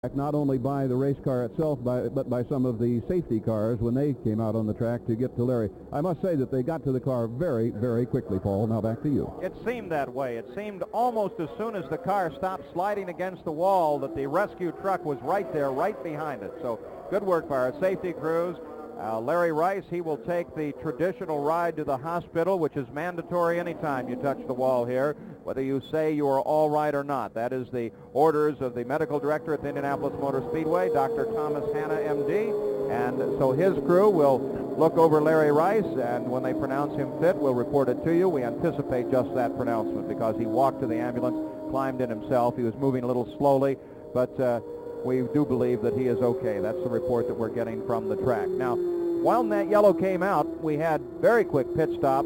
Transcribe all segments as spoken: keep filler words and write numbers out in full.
not only by the race car itself, by, but by some of the safety cars when they came out on the track to get to Larry. I must say that they got to the car very, very quickly, Paul. Now back to you. It seemed that way. It seemed almost as soon as the car stopped sliding against the wall that the rescue truck was right there, right behind it. So good work by our safety crews. Uh, Larry Rice, he will take the traditional ride to the hospital, which is mandatory anytime you touch the wall here, whether you say you are all right or not. That is the orders of the medical director at the Indianapolis Motor Speedway, Doctor Thomas Hanna, M D. And so his crew will look over Larry Rice, and when they pronounce him fit, we'll report it to you. We anticipate just that pronouncement because he walked to the ambulance, climbed in himself. He was moving a little slowly, but uh, we do believe that he is okay. That's the report that we're getting from the track. Now, while that yellow came out, we had very quick pit stops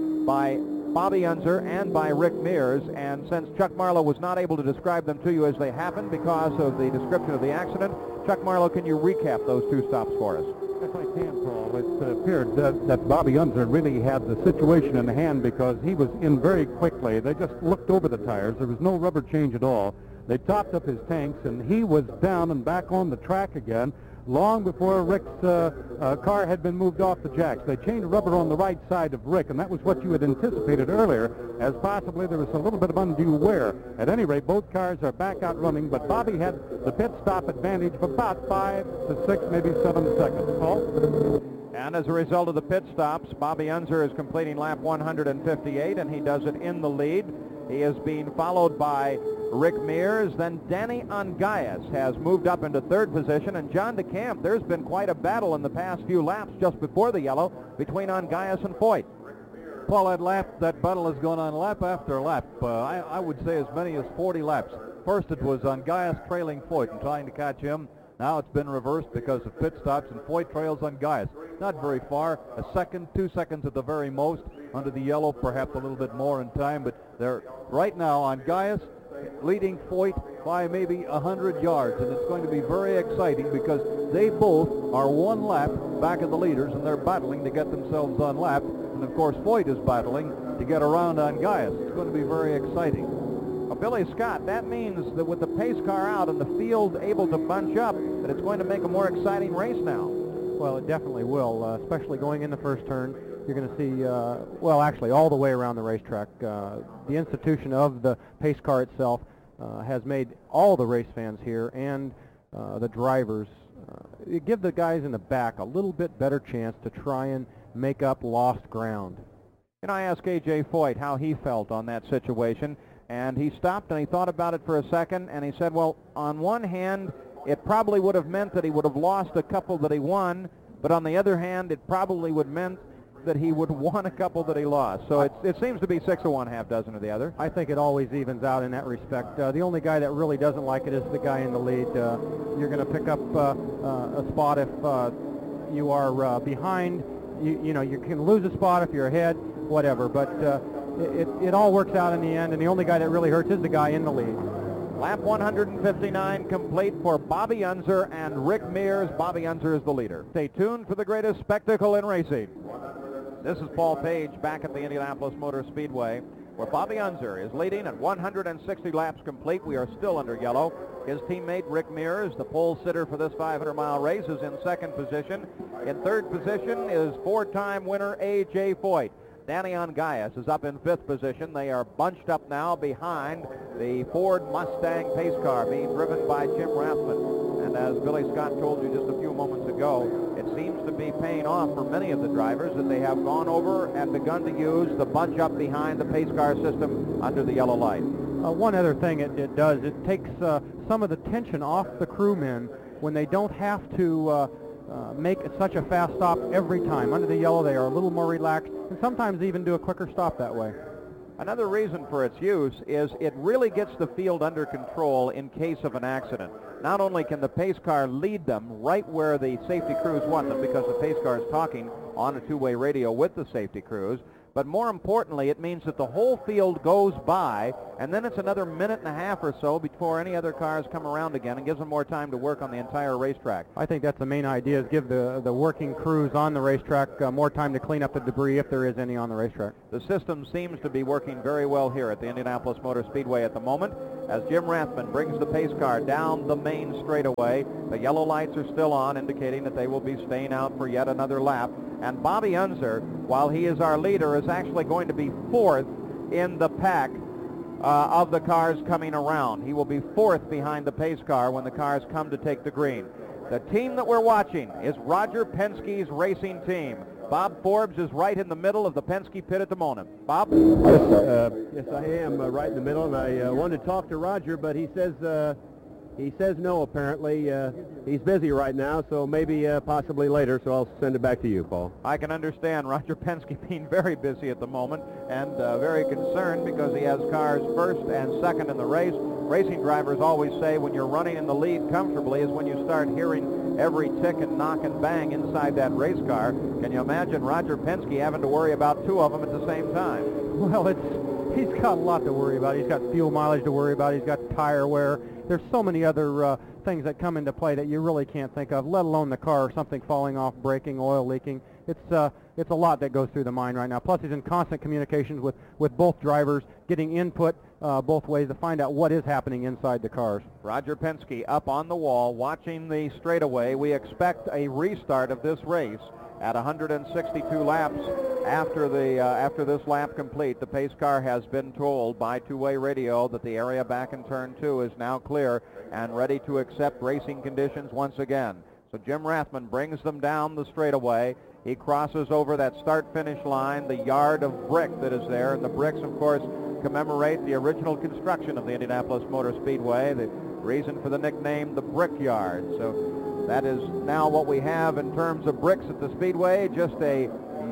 by Bobby Unser and by Rick Mears, and since Chuck Marlowe was not able to describe them to you as they happened because of the description of the accident, Chuck Marlowe, can you recap those two stops for us? Yes, I can, Paul. It uh, appeared that, that Bobby Unser really had the situation in hand because he was in very quickly. They just looked over the tires. There was no rubber change at all. They topped up his tanks, and he was down and back on the track again long before Rick's uh, uh, car had been moved off the jacks. They changed rubber on the right side of Rick, and that was what you had anticipated earlier, as possibly there was a little bit of undue wear. At any rate, both cars are back out running, but Bobby had the pit stop advantage of about five to six, maybe seven seconds. Paul? And as a result of the pit stops, Bobby Unser is completing lap one hundred fifty-eight, and he does it in the lead. He is being followed by Rick Mears. Then Danny Ongais has moved up into third position, and John DeCamp, there's been quite a battle in the past few laps just before the yellow between Ongais and Foyt. Paul, that lap, that battle has gone on lap after lap. Uh, I, I would say as many as forty laps. First it was Ongais trailing Foyt and trying to catch him. Now it's been reversed because of pit stops, and Foyt trails Ongais. Not very far, a second, two seconds at the very most. Under the yellow, perhaps a little bit more in time, but they're right now Ongais leading Foyt by maybe one hundred yards, and it's going to be very exciting because they both are one lap back of the leaders, and they're battling to get themselves unlapped, and of course Foyt is battling to get around Ongais. It's going to be very exciting. Well, Billy Scott, that means that with the pace car out and the field able to bunch up, that it's going to make a more exciting race now. Well, it definitely will, uh, especially going in the first turn. You're going to see, uh, well, actually, all the way around the racetrack. Uh, the institution of the pace car itself uh, has made all the race fans here and uh, the drivers uh, give the guys in the back a little bit better chance to try and make up lost ground. And I asked A J Foyt how he felt on that situation, and he stopped and he thought about it for a second, and he said, well, on one hand, it probably would have meant that he would have lost a couple that he won, but on the other hand, it probably would meant that he would won a couple that he lost. So it, it seems to be six or one, half dozen of the other. I think it always evens out in that respect. Uh, the only guy that really doesn't like it is the guy in the lead. Uh, you're going to pick up uh, uh, a spot if uh, you are uh, behind. You, you know, you can lose a spot if you're ahead, whatever. But uh, it, it all works out in the end, and the only guy that really hurts is the guy in the lead. Lap one hundred fifty-nine complete for Bobby Unser and Rick Mears. Bobby Unser is the leader. Stay tuned for the greatest spectacle in racing. This is Paul Page back at the Indianapolis Motor Speedway, where Bobby Unser is leading at one hundred sixty laps complete. We are still under yellow. His teammate Rick Mears, the pole sitter for this five hundred mile race, is in second position. In third position is four-time winner A J Foyt. Danny Ongais is up in fifth position. They are bunched up now behind the Ford Mustang pace car being driven by Jim Rathman. And as Billy Scott told you just a few moments ago, it seems to be paying off for many of the drivers that they have gone over and begun to use the bunch up behind the pace car system under the yellow light. Uh, one other thing it, it does, it takes uh, some of the tension off the crewmen when they don't have to uh, uh, make such a fast stop every time. Under the yellow, they are a little more relaxed, and sometimes even do a quicker stop that way. Another reason for its use is it really gets the field under control in case of an accident. Not only can the pace car lead them right where the safety crews want them because the pace car is talking on a two-way radio with the safety crews, but more importantly, it means that the whole field goes by, and then it's another minute and a half or so before any other cars come around again, and gives them more time to work on the entire racetrack. I think that's the main idea, is give the, the working crews on the racetrack uh, more time to clean up the debris if there is any on the racetrack. The system seems to be working very well here at the Indianapolis Motor Speedway at the moment. as Jim Rathman brings the pace car down the main straightaway. The yellow lights are still on, indicating that they will be staying out for yet another lap. And Bobby Unser, while he is our leader, is actually going to be fourth in the pack uh, of the cars coming around. He will be fourth behind the pace car when the cars come to take the green. The team that we're watching is Roger Penske's racing team. Bob Forbes is right in the middle of the Penske pit at the moment. Bob? Yes, uh, yes I am uh, right in the middle, and I uh, wanted to talk to Roger, but he says uh, he says no, apparently. Uh, he's busy right now, so maybe uh, possibly later, so I'll send it back to you, Paul. I can understand Roger Penske being very busy at the moment and uh, very concerned because he has cars first and second in the race. Racing drivers always say when you're running in the lead comfortably is when you start hearing every tick and knock and bang inside that race car. Can you imagine Roger Penske having to worry about two of them at the same time? Well, it's he's got a lot to worry about. He's got fuel mileage to worry about. He's got tire wear. There's so many other uh, things that come into play that you really can't think of, let alone the car, something falling off, breaking, oil leaking. It's uh, it's a lot that goes through the mind right now. Plus, he's in constant communications with, with both drivers, getting input uh, both ways to find out what is happening inside the cars. Roger Penske up on the wall, watching the straightaway. We expect a restart of this race at one hundred sixty-two laps after the uh, after this lap complete. The pace car has been told by two-way radio that the area back in turn two is now clear and ready to accept racing conditions once again. So Jim Rathman brings them down the straightaway. He crosses over that start-finish line, the yard of brick that is there, and the bricks, of course, commemorate the original construction of the Indianapolis Motor Speedway, the reason for the nickname the Brickyard. So that is now what we have in terms of bricks at the Speedway, just a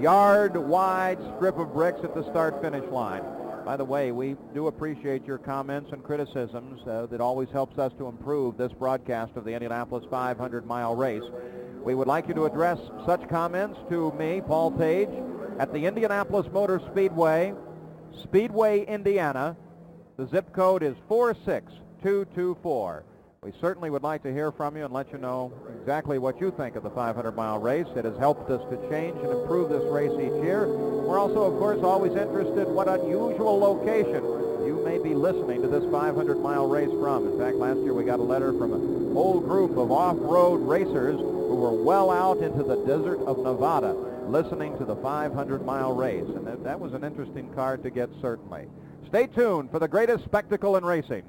yard-wide strip of bricks at the start-finish line. By the way, we do appreciate your comments and criticisms. Uh, that always helps us to improve this broadcast of the Indianapolis five hundred mile race. We would like you to address such comments to me, Paul Page, at the Indianapolis Motor Speedway, Speedway, Indiana. The zip code is four six two two four. We certainly would like to hear from you and let you know exactly what you think of the five hundred mile race. It has helped us to change and improve this race each year. We're also, of course, always interested what unusual location you may be listening to this five hundred mile race from. In fact, last year we got a letter from an old group of off-road racers who were well out into the desert of Nevada listening to the five hundred mile race. And that, that was an interesting card to get, certainly. Stay tuned for the greatest spectacle in racing.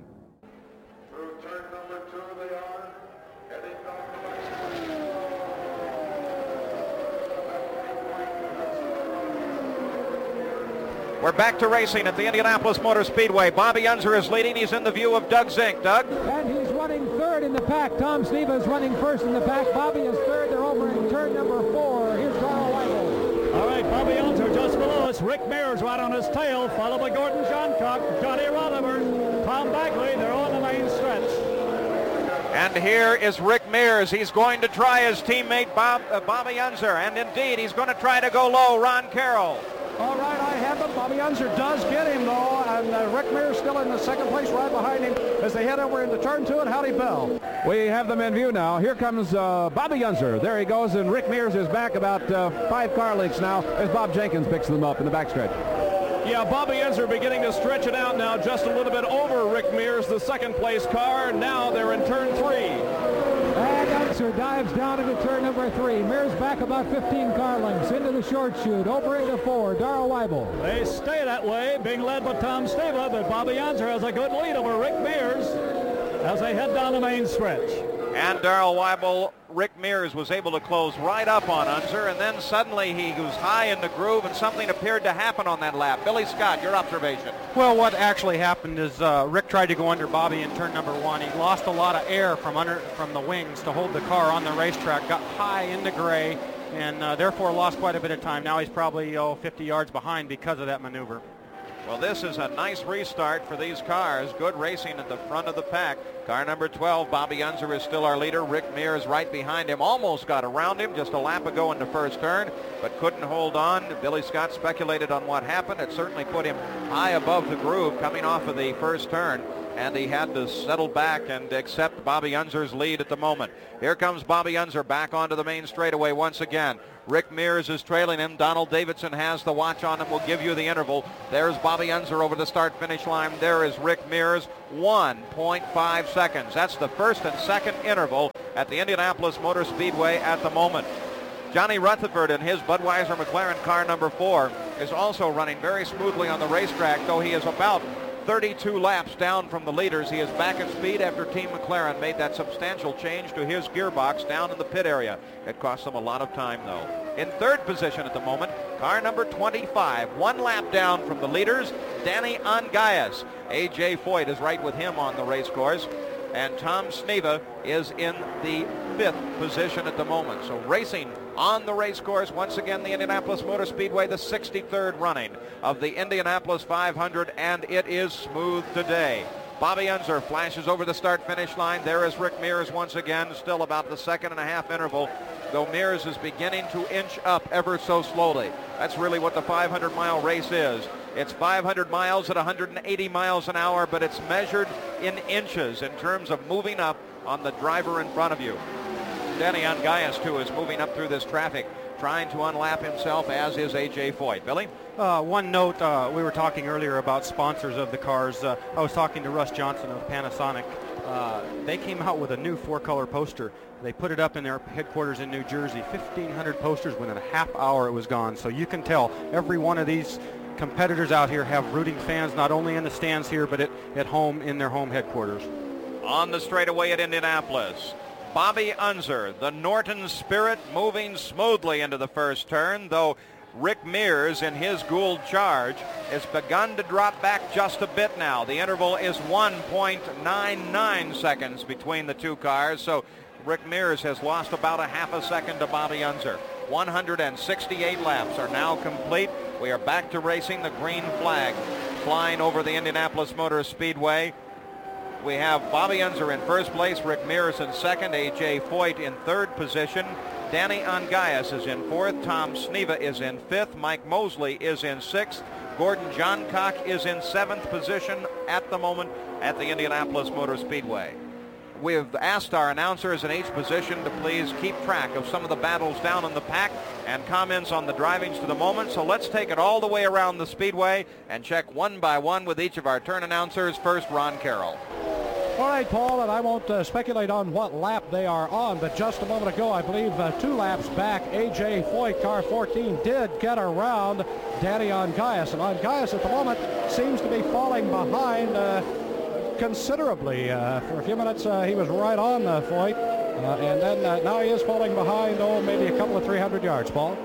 We're back to racing at the Indianapolis Motor Speedway. Bobby Unser is leading. He's in the view of Doug Zink. Doug? And he's running third in the pack. Tom Steva is running first in the pack. Bobby is third. They're over in turn number four. Here's Darrell Weibel. All right, Bobby Unser just below us. Rick Mears right on his tail, followed by Gordon Johncock, Johnny Rodovers, Tom Bagley. They're on the main stretch. And here is Rick Mears. He's going to try his teammate Bob, uh, Bobby Unser. And indeed, he's going to try to go low. Ron Carroll. All right, I have it. Bobby Unser does get him, though, and uh, Rick Mears still in the second place right behind him as they head over into turn two, and Howdy Bell. We have them in view now. Here comes uh, Bobby Unser. There he goes, and Rick Mears is back about uh, five car lengths now as Bob Jenkins picks them up in the backstretch. Yeah, Bobby Unser beginning to stretch it out now, just a little bit over Rick Mears, the second place car. Now they're in turn three. And Unser dives down into turn number three. Mears back about fifteen car lengths into the short chute, over into four. Darrell Weibel. They stay that way, being led by Tom Steva, but Bobby Unser has a good lead over Rick Mears as they head down the main stretch. And Darrell Weibel, Rick Mears was able to close right up on Unser, and then suddenly he was high in the groove, and something appeared to happen on that lap. Billy Scott, your observation. Well, what actually happened is uh, Rick tried to go under Bobby in turn number one. He lost a lot of air from under from the wings to hold the car on the racetrack, got high in the gray, and uh, therefore lost quite a bit of time. Now he's probably oh, fifty yards behind because of that maneuver. Well, this is a nice restart for these cars. Good racing at the front of the pack. Car number twelve, Bobby Unser, is still our leader. Rick Mears right behind him. Almost got around him just a lap ago in the first turn, but couldn't hold on. Billy Scott speculated on what happened. It certainly put him high above the groove coming off of the first turn. and he had to settle back and accept Bobby Unser's lead at the moment. Here comes Bobby Unser back onto the main straightaway once again. Rick Mears is trailing him. Donald Davidson has the watch on him. We'll give you the interval. There's Bobby Unser over the start-finish line. There is Rick Mears, one point five seconds. That's the first and second interval at the Indianapolis Motor Speedway at the moment. Johnny Rutherford in his Budweiser McLaren car number four is also running very smoothly on the racetrack, though he is about thirty-two laps down from the leaders. He is back at speed after Team McLaren made that substantial change to his gearbox down in the pit area. It cost them a lot of time, though. In third position at the moment, car number twenty-five, one lap down from the leaders, Danny Ongayas. A J Foyt is right with him on the race course, and Tom Sneva is in the fifth position at the moment. So racing on the race course, once again, the Indianapolis Motor Speedway, the sixty-third running of the Indianapolis five hundred, and it is smooth today. Bobby Unser flashes over the start-finish line. There is Rick Mears once again, still about the second and a half interval, though Mears is beginning to inch up ever so slowly. That's really what the five hundred mile race is. It's five hundred miles at one hundred eighty miles an hour, but it's measured in inches in terms of moving up on the driver in front of you. Danny Ongayas, too, is moving up through this traffic, trying to unlap himself, as is A J Foyt. Billy? Uh, one note, uh, we were talking earlier about sponsors of the cars. Uh, I was talking to Russ Johnson of Panasonic. Uh, they came out with a new four-color poster. They put it up in their headquarters in New Jersey. fifteen hundred posters within a half hour it was gone. So you can tell every one of these competitors out here have rooting fans, not only in the stands here, but at, at home in their home headquarters. On the straightaway at Indianapolis, Bobby Unser, the Norton Spirit, moving smoothly into the first turn, though Rick Mears in his Gould Charge has begun to drop back just a bit now. The interval is one point nine nine seconds between the two cars, so Rick Mears has lost about a half a second to Bobby Unser. one hundred sixty-eight laps are now complete. We are back to racing. The green flag flying over the Indianapolis Motor Speedway. We have Bobby Unser in first place, Rick Mears in second, A J Foyt in third position. Danny Ongayas is in fourth. Tom Sneva is in fifth. Mike Mosley is in sixth. Gordon Johncock is in seventh position at the moment at the Indianapolis Motor Speedway. We've asked our announcers in each position to please keep track of some of the battles down in the pack and comments on the drivings to the moment. So let's take it all the way around the speedway and check one by one with each of our turn announcers. First, Ron Carroll. All right, Paul, and I won't uh, speculate on what lap they are on, but just a moment ago, I believe uh, two laps back, A J Foyt, car fourteen, did get around Danny Ongayas, and Ongayas at the moment seems to be falling behind uh, considerably. Uh, for a few minutes, uh, he was right on uh, Foyt, uh, and then uh, now he is falling behind, oh, maybe a couple of three hundred yards, Paul.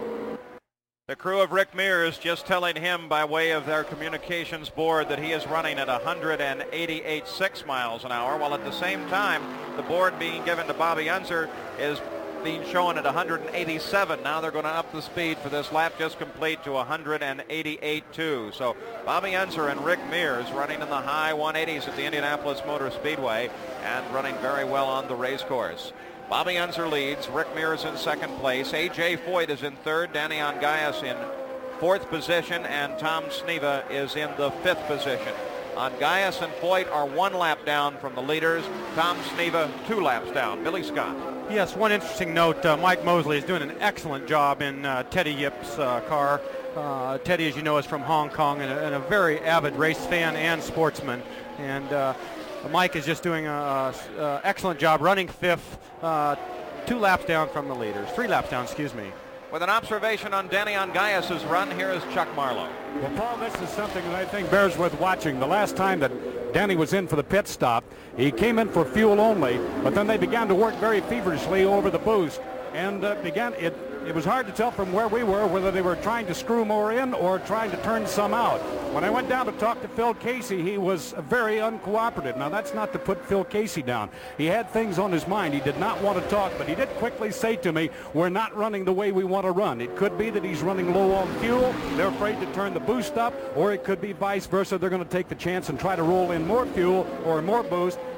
The crew of Rick Mears just telling him by way of their communications board that he is running at one hundred eighty-eight point six miles an hour, while at the same time the board being given to Bobby Unser is being shown at one hundred eighty-seven. Now they're going to up the speed for this lap just complete to one hundred eighty-eight point two. So Bobby Unser and Rick Mears running in the high one eighties at the Indianapolis Motor Speedway and running very well on the race course. Bobby Unser leads, Rick Mears in second place, A J Foyt is in third, Danny Ongayas in fourth position, and Tom Sneva is in the fifth position. Ongayas and Foyt are one lap down from the leaders, Tom Sneva two laps down. Billy Scott. Yes, one interesting note, uh, Mike Mosley is doing an excellent job in uh, Teddy Yip's uh, car. Uh, Teddy, as you know, is from Hong Kong and a, and a very avid race fan and sportsman. And uh, Mike is just doing an excellent job running fifth, uh, two laps down from the leaders, three laps down, excuse me. With an observation on Danny Ongayas' run, here is Chuck Marlowe. Well, Paul, this is something that I think bears worth watching. The last time that Danny was in for the pit stop, he came in for fuel only, but then they began to work very feverishly over the boost. And uh, began it. It was hard to tell from where we were whether they were trying to screw more in or trying to turn some out. When I went down to talk to Phil Casey, he was very uncooperative. Now, that's not to put Phil Casey down. He had things on his mind. He did not want to talk, but he did quickly say to me, we're not running the way we want to run. It could be that he's running low on fuel. They're afraid to turn the boost up, or it could be vice versa. They're going to take the chance and try to roll in more fuel or more boost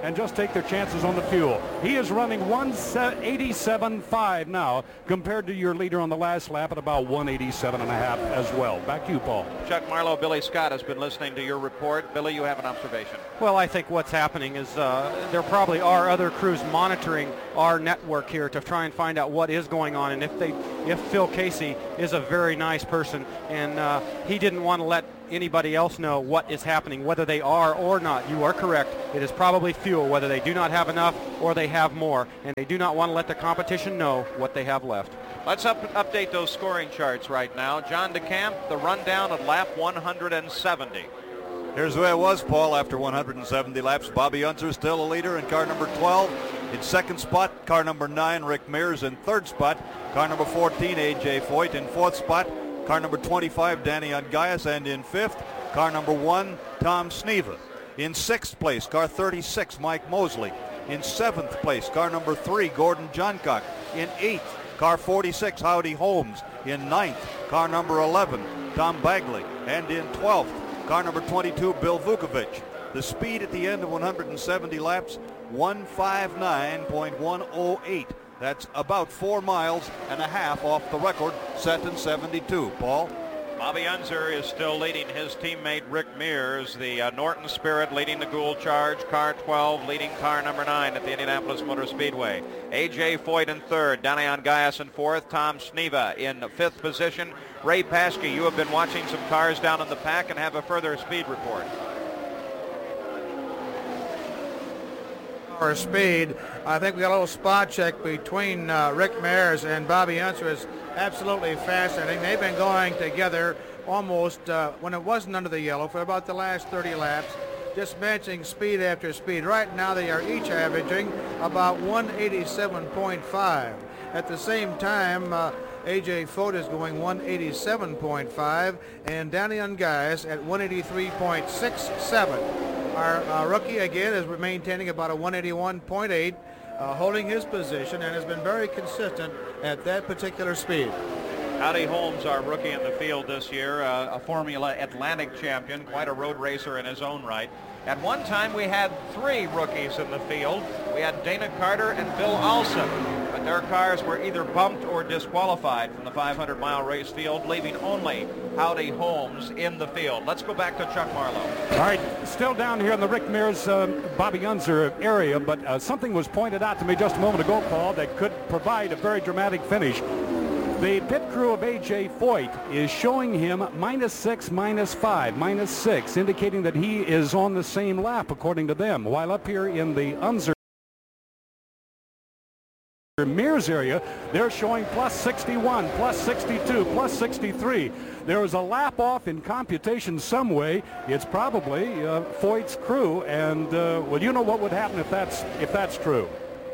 and just take their chances on the fuel. He is running one eighty-seven point five now compared to your leader on the last lap at about one eighty-seven and a half as well. Back to you, Paul. Chuck Marlowe, Billy Scott has been listening to your report. Billy, you have an observation. Well, I think what's happening is uh, there probably are other crews monitoring our network here to try and find out what is going on. And if they, if Phil Casey is a very nice person and uh, he didn't want to let anybody else know what is happening, whether they are or not. You are correct. It is probably fuel, whether they do not have enough or they have more, and they do not want to let the competition know what they have left. Let's up, update those scoring charts right now. John DeCamp, the rundown at lap one hundred seventy. Here's the way it was, Paul, after one hundred seventy laps. Bobby Unser still a leader in car number twelve. In second spot, car number nine, Rick Mears. In third spot, car number fourteen, A J Foyt. In fourth spot, car number twenty-five, Danny Ungaius. And in fifth, car number one, Tom Sneva. In sixth place, car thirty-six, Mike Mosley. In seventh place, car number three, Gordon Johncock. In eighth, car forty-six, Howdy Holmes. In ninth, car number eleven, Tom Bagley. And in twelfth, car number twenty-two, Bill Vukovic. The speed at the end of one hundred seventy laps, one fifty-nine point one oh eight. That's about four miles and a half off the record set in seventy-two. Paul? Bobby Unser is still leading his teammate Rick Mears. The uh, Norton Spirit leading the Gould Charge. Car twelve leading car number nine at the Indianapolis Motor Speedway. A J Foyt in third. Danny Ungaius in fourth. Tom Sneva in fifth position. Ray Paschke, you have been watching some cars down in the pack and have a further speed report. Our speed. I think we got a little spot check between uh, Rick Mears and Bobby Unser is absolutely fascinating. They've been going together almost uh, when it wasn't under the yellow for about the last thirty laps, just matching speed after speed. Right now they are each averaging about one eighty-seven point five. At the same time, uh, A J Foyt is going one eighty-seven point five and Danny Ungaius at one eighty-three point six seven. Our uh, rookie, again, is maintaining about a one eighty-one point eight, uh, holding his position, and has been very consistent at that particular speed. Howdy Holmes, our rookie in the field this year, uh, a Formula Atlantic champion, quite a road racer in his own right. At one time, we had three rookies in the field. We had Dana Carter and Bill Olson, but their cars were either bumped or disqualified from the five hundred mile race field, leaving only Howdy Holmes in the field. Let's go back to Chuck Marlowe. All right, still down here in the Rick Mears, uh, Bobby Unser area, but uh, something was pointed out to me just a moment ago, Paul, that could provide a very dramatic finish. The pit crew of A J Foyt is showing him minus six, minus five, minus six, indicating that he is on the same lap, according to them. While up here in the Unser Mears area, they're showing plus sixty-one, plus sixty-two, plus sixty-three. There was a lap off in computation some way. It's probably uh, Foyt's crew, and uh, well, you know what would happen if that's if that's true.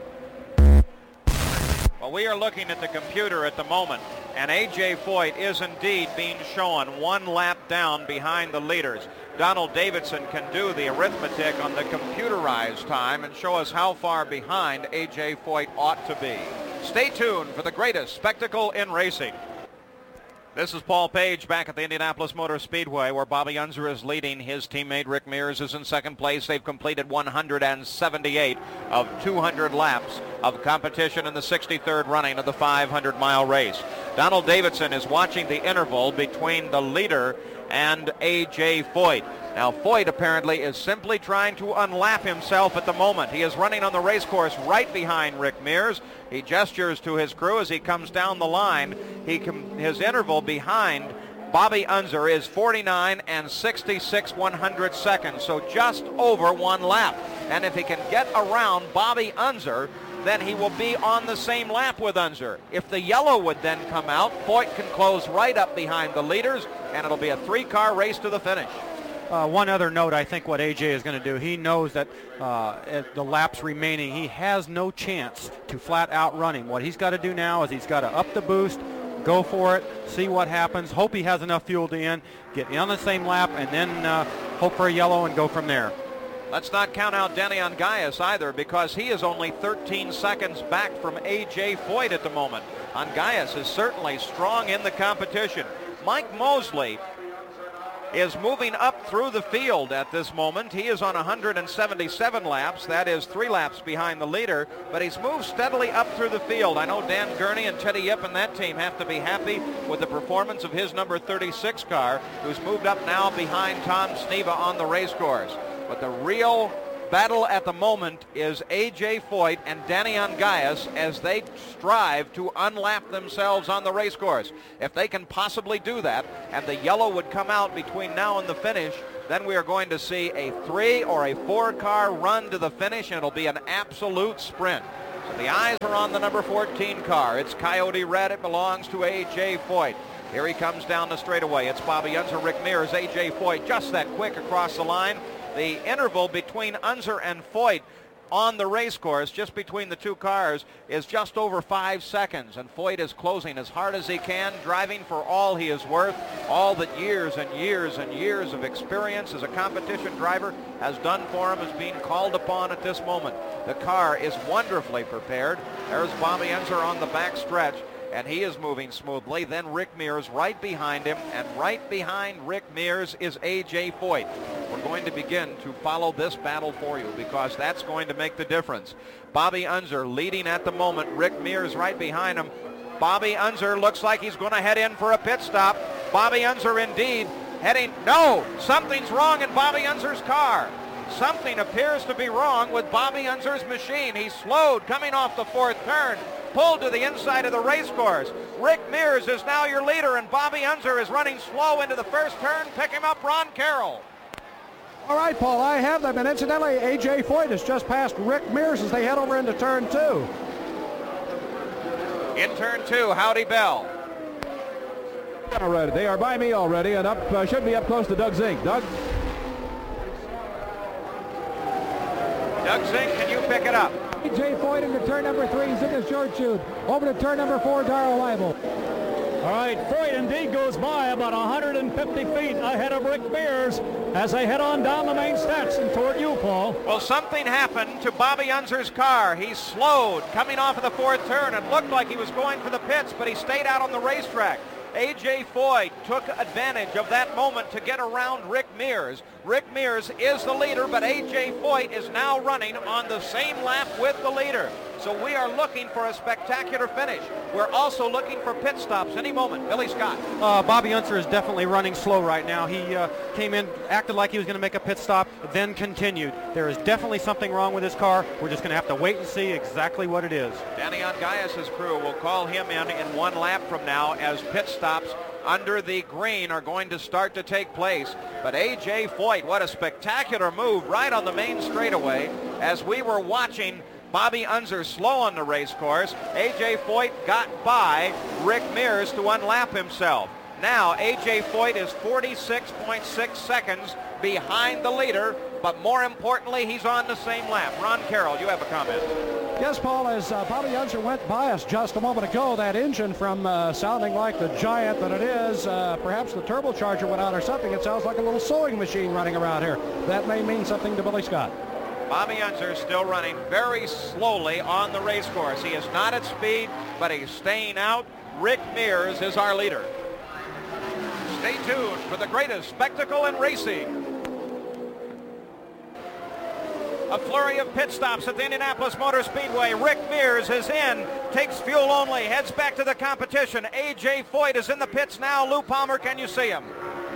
Well, we are looking at the computer at the moment, and A J Foyt is indeed being shown one lap down behind the leaders. Donald Davidson can do the arithmetic on the computerized time and show us how far behind A J Foyt ought to be. Stay tuned for the greatest spectacle in racing. This is Paul Page back at the Indianapolis Motor Speedway, where Bobby Unser is leading. His teammate Rick Mears is in second place. They've completed one hundred seventy-eight of two hundred laps of competition in the sixty-third running of the five hundred mile race. Donald Davidson is watching the interval between the leader and A J Foyt. Now, Foyt apparently is simply trying to unlap himself at the moment. He is running on the race course right behind Rick Mears. He gestures to his crew as he comes down the line. He com- his interval behind Bobby Unser is forty-nine and sixty-six one hundred seconds, so just over one lap. And if he can get around Bobby Unser, then he will be on the same lap with Unser. If the yellow would then come out, Foyt can close right up behind the leaders, and it'll be a three-car race to the finish. Uh, one other note, I think what A J is going to do, he knows that uh, at the laps remaining, he has no chance to flat out run him. What he's got to do now is he's got to up the boost, go for it, see what happens, hope he has enough fuel to end, get on the same lap, and then uh, hope for a yellow and go from there. Let's not count out Danny Ungaius either, because he is only thirteen seconds back from A J Foyt at the moment. Ungaius is certainly strong in the competition. Mike Mosley is moving up through the field at this moment. He is on one hundred seventy-seven laps. That is three laps behind the leader, but he's moved steadily up through the field. I know Dan Gurney and Teddy Yip and that team have to be happy with the performance of his number thirty-six car, who's moved up now behind Tom Sneva on the race course. But the real battle at the moment is A J Foyt and Daniel Gaius as they strive to unlap themselves on the race course. If they can possibly do that, and the yellow would come out between now and the finish, then we are going to see a three or a four car run to the finish, and it'll be an absolute sprint. So the eyes are on the number fourteen car. It's Coyote Red. It belongs to A J Foyt. Here he comes down the straightaway. It's Bobby Unser, Rick Mears, A J Foyt, just that quick across the line. The interval between Unser and Foyt on the race course, just between the two cars, is just over five seconds. And Foyt is closing as hard as he can, driving for all he is worth, all that years and years and years of experience as a competition driver has done for him is being called upon at this moment. The car is wonderfully prepared. There's Bobby Unser on the back stretch, and he is moving smoothly. Then Rick Mears right behind him, and right behind Rick Mears is A J Foyt. We're going to begin to follow this battle for you because that's going to make the difference. Bobby Unser leading at the moment. Rick Mears right behind him. Bobby Unser looks like he's going to head in for a pit stop. Bobby Unser indeed heading. No, something's wrong in Bobby Unser's car. Something appears to be wrong with Bobby Unser's machine. He's slowed coming off the fourth turn, pulled to the inside of the race course. Rick Mears is now your leader, and Bobby Unser is running slow into the first turn. Pick him up, Ron Carroll. All right, Paul, I have them. And incidentally, A J Foyt has just passed Rick Mears as they head over into turn two. In turn two, Howdy Bell. Already. They are by me already, and up uh, should be up close to Doug Zink. Doug? Doug Zink, can you pick it up? A J Foyt into turn number three, Zink is short shoot. Over to turn number four, Darrell Weibel. All right, Foyt indeed goes by about one hundred fifty feet ahead of Rick Mears as they head on down the main stretch and toward you, Paul. Well, something happened to Bobby Unser's car. He slowed coming off of the fourth turn. It looked like he was going for the pits, but he stayed out on the racetrack. A J Foyt took advantage of that moment to get around Rick Mears. Rick Mears is the leader, but A J Foyt is now running on the same lap with the leader. So we are looking for a spectacular finish. We're also looking for pit stops any moment. Billy Scott. Uh, Bobby Unser is definitely running slow right now. He uh, came in, acted like he was going to make a pit stop, then continued. There is definitely something wrong with his car. We're just going to have to wait and see exactly what it is. Daniel Gaius' crew will call him in in one lap from now as pit stops under the green are going to start to take place. But A J Foyt, what a spectacular move right on the main straightaway as we were watching Bobby Unser slow on the race course. A J Foyt got by Rick Mears to unlap himself. Now A J Foyt is forty-six point six seconds behind the leader, but more importantly, he's on the same lap. Ron Carroll, you have a comment. Yes, Paul, as uh, Bobby Unser went by us just a moment ago, that engine from uh, sounding like the giant that it is, uh, perhaps the turbocharger went out or something. It sounds like a little sewing machine running around here. That may mean something to Billy Scott. Bobby Unser still running very slowly on the race course. He is not at speed, but he's staying out. Rick Mears is our leader. Stay tuned for the greatest spectacle in racing. A flurry of pit stops at the Indianapolis Motor Speedway. Rick Mears is in, takes fuel only, heads back to the competition. A J Foyt is in the pits now. Lou Palmer, can you see him?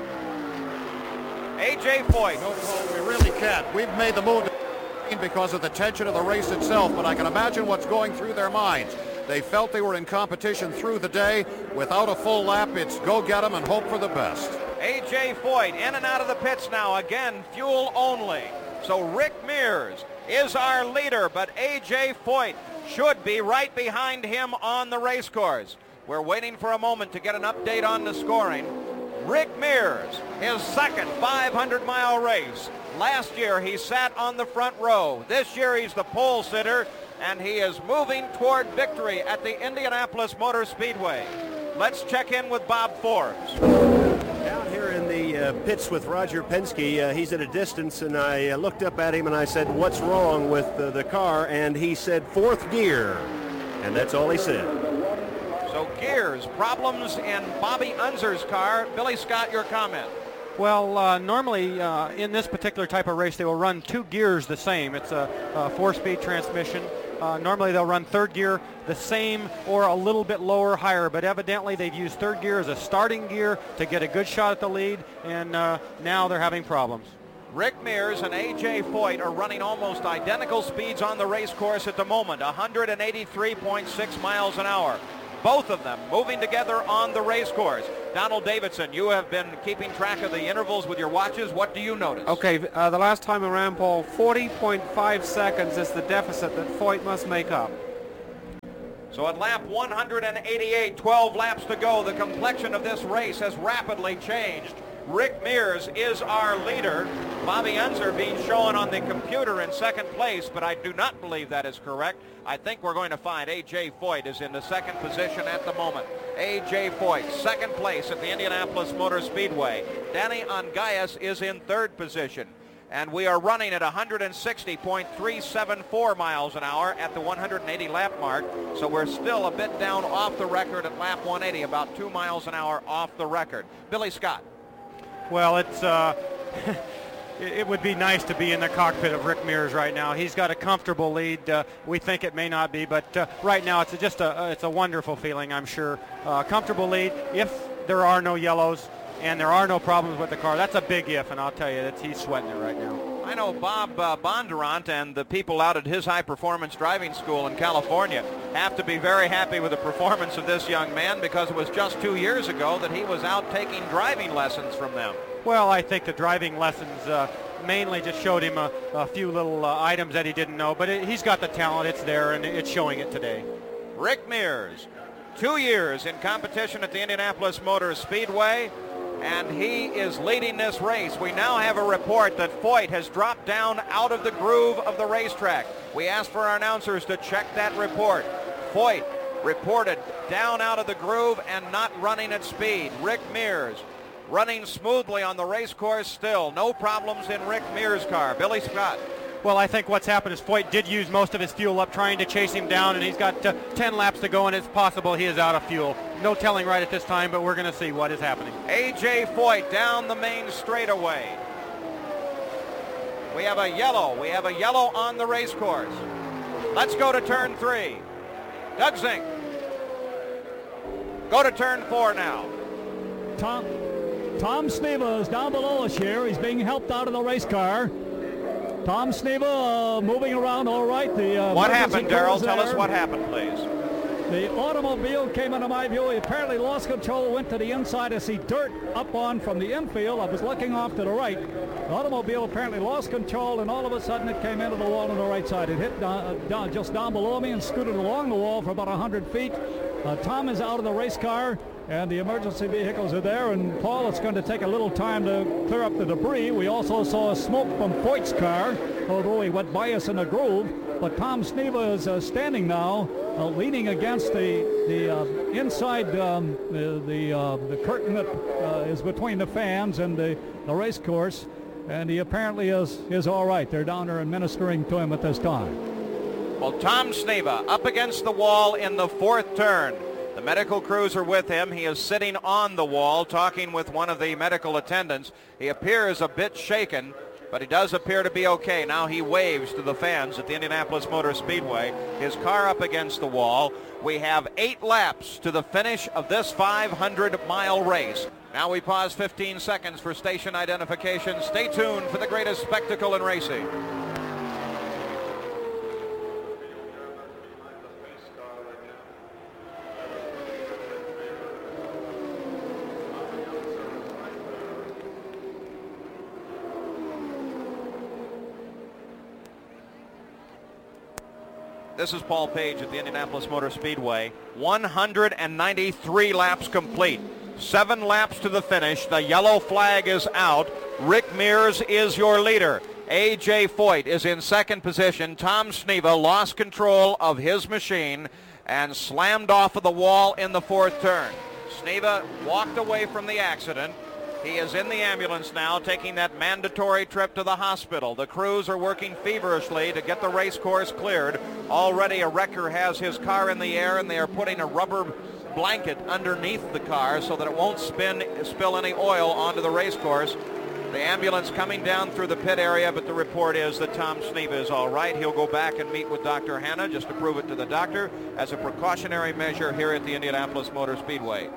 A J Foyt. No, Paul, we really can't. We've made the move because of the tension of the race itself, but I can imagine what's going through their minds. They felt they were in competition through the day. Without a full lap, it's go get them and hope for the best. A J Foyt in and out of the pits now. Again, fuel only. So Rick Mears is our leader, but A J Foyt should be right behind him on the race course. We're waiting for a moment to get an update on the scoring. Rick Mears, his second five hundred mile race. Last year he sat on the front row. This year he's the pole sitter, and he is moving toward victory at the Indianapolis Motor Speedway. Let's check in with Bob Forbes. Down here in the uh, pits with Roger Penske, uh, he's at a distance, and I uh, looked up at him and I said, what's wrong with uh, the car? And he said, fourth gear. And that's all he said. So gears, problems in Bobby Unser's car. Billy Scott, your comment. Well, uh, normally uh, in this particular type of race, they will run two gears the same. It's a, a four-speed transmission. Uh, normally they'll run third gear the same or a little bit lower, higher, but evidently they've used third gear as a starting gear to get a good shot at the lead, and uh, now they're having problems. Rick Mears and A J Foyt are running almost identical speeds on the race course at the moment, one eighty-three point six miles an hour. Both of them moving together on the race course. Donald Davidson, you have been keeping track of the intervals with your watches. What do you notice? Okay, uh, the last time around, Paul, forty point five seconds is the deficit that Foyt must make up. So at lap one eighty-eight, twelve laps to go, the complexion of this race has rapidly changed. Rick Mears is our leader. Bobby Unser being shown on the computer in second place, but I do not believe that is correct. I think we're going to find A J Foyt is in the second position at the moment. A J Foyt, second place at the Indianapolis Motor Speedway. Danny Ongais is in third position. And we are running at one sixty point three seven four miles an hour at the one eighty lap mark. So we're still a bit down off the record at lap one eighty, about two miles an hour off the record. Billy Scott. Well, it's uh, it would be nice to be in the cockpit of Rick Mears right now. He's got a comfortable lead. Uh, we think it may not be, but uh, right now it's a, just a uh, it's a wonderful feeling, I'm sure. Uh, comfortable lead. If there are no yellows and there are no problems with the car, that's a big if, and I'll tell you that he's sweating it right now. I know Bob uh, Bondurant and the people out at his high-performance driving school in California have to be very happy with the performance of this young man, because it was just two years ago that he was out taking driving lessons from them. Well, I think the driving lessons uh, mainly just showed him a, a few little uh, items that he didn't know, but it, he's got the talent. It's there, and it's showing it today. Rick Mears, two years in competition at the Indianapolis Motor Speedway, and he is leading this race. We now have a report that Foyt has dropped down out of the groove of the racetrack. We asked for our announcers to check that report. Foyt reported down out of the groove and not running at speed. Rick Mears running smoothly on the race course still. No problems in Rick Mears' car. Billy Scott. Well, I think what's happened is Foyt did use most of his fuel up trying to chase him down, and he's got uh, ten laps to go, and it's possible he is out of fuel. No telling right at this time, but we're going to see what is happening. A J Foyt down the main straightaway. We have a yellow. We have a yellow on the race course. Let's go to turn three. Doug Zink. Go to turn four now. Tom, Tom Sneva is down below us here. He's being helped out of the race car. Tom Sneva uh, moving around all right. The, uh, what happened, Darrell? Tell us what happened, please. The automobile came into my view. He apparently lost control, went to the inside. I see dirt up on from the infield. I was looking off to the right. The automobile apparently lost control, and all of a sudden it came into the wall on the right side. It hit down, down, just down below me and scooted along the wall for about one hundred feet. Uh, Tom is out of the race car, and the emergency vehicles are there. And Paul, it's going to take a little time to clear up the debris. We also saw smoke from Foyt's car, although he went by us in a groove. But Tom Sneva is uh, standing now, uh, leaning against the the uh, inside um, the the, uh, the curtain that uh, is between the fans and the, the race course, and he apparently is is all right. They're down there administering to him at this time. Well, Tom Sneva up against the wall in the fourth turn. The medical crews are with him. He is sitting on the wall talking with one of the medical attendants. He appears a bit shaken, but he does appear to be okay. Now he waves to the fans at the Indianapolis Motor Speedway. His car up against the wall. We have eight laps to the finish of this five hundred mile race. Now we pause fifteen seconds for station identification. Stay tuned for the greatest spectacle in racing. This is Paul Page at the Indianapolis Motor Speedway. one hundred ninety-three laps complete. Seven laps to the finish. The yellow flag is out. Rick Mears is your leader. A J Foyt is in second position. Tom Sneva lost control of his machine and slammed off of the wall in the fourth turn. Sneva walked away from the accident. He is in the ambulance now, taking that mandatory trip to the hospital. The crews are working feverishly to get the race course cleared. Already a wrecker has his car in the air, and they are putting a rubber blanket underneath the car so that it won't spin, spill any oil onto the race course. The ambulance coming down through the pit area, but the report is that Tom Sneva is all right. He'll go back and meet with Doctor Hanna just to prove it to the doctor as a precautionary measure here at the Indianapolis Motor Speedway.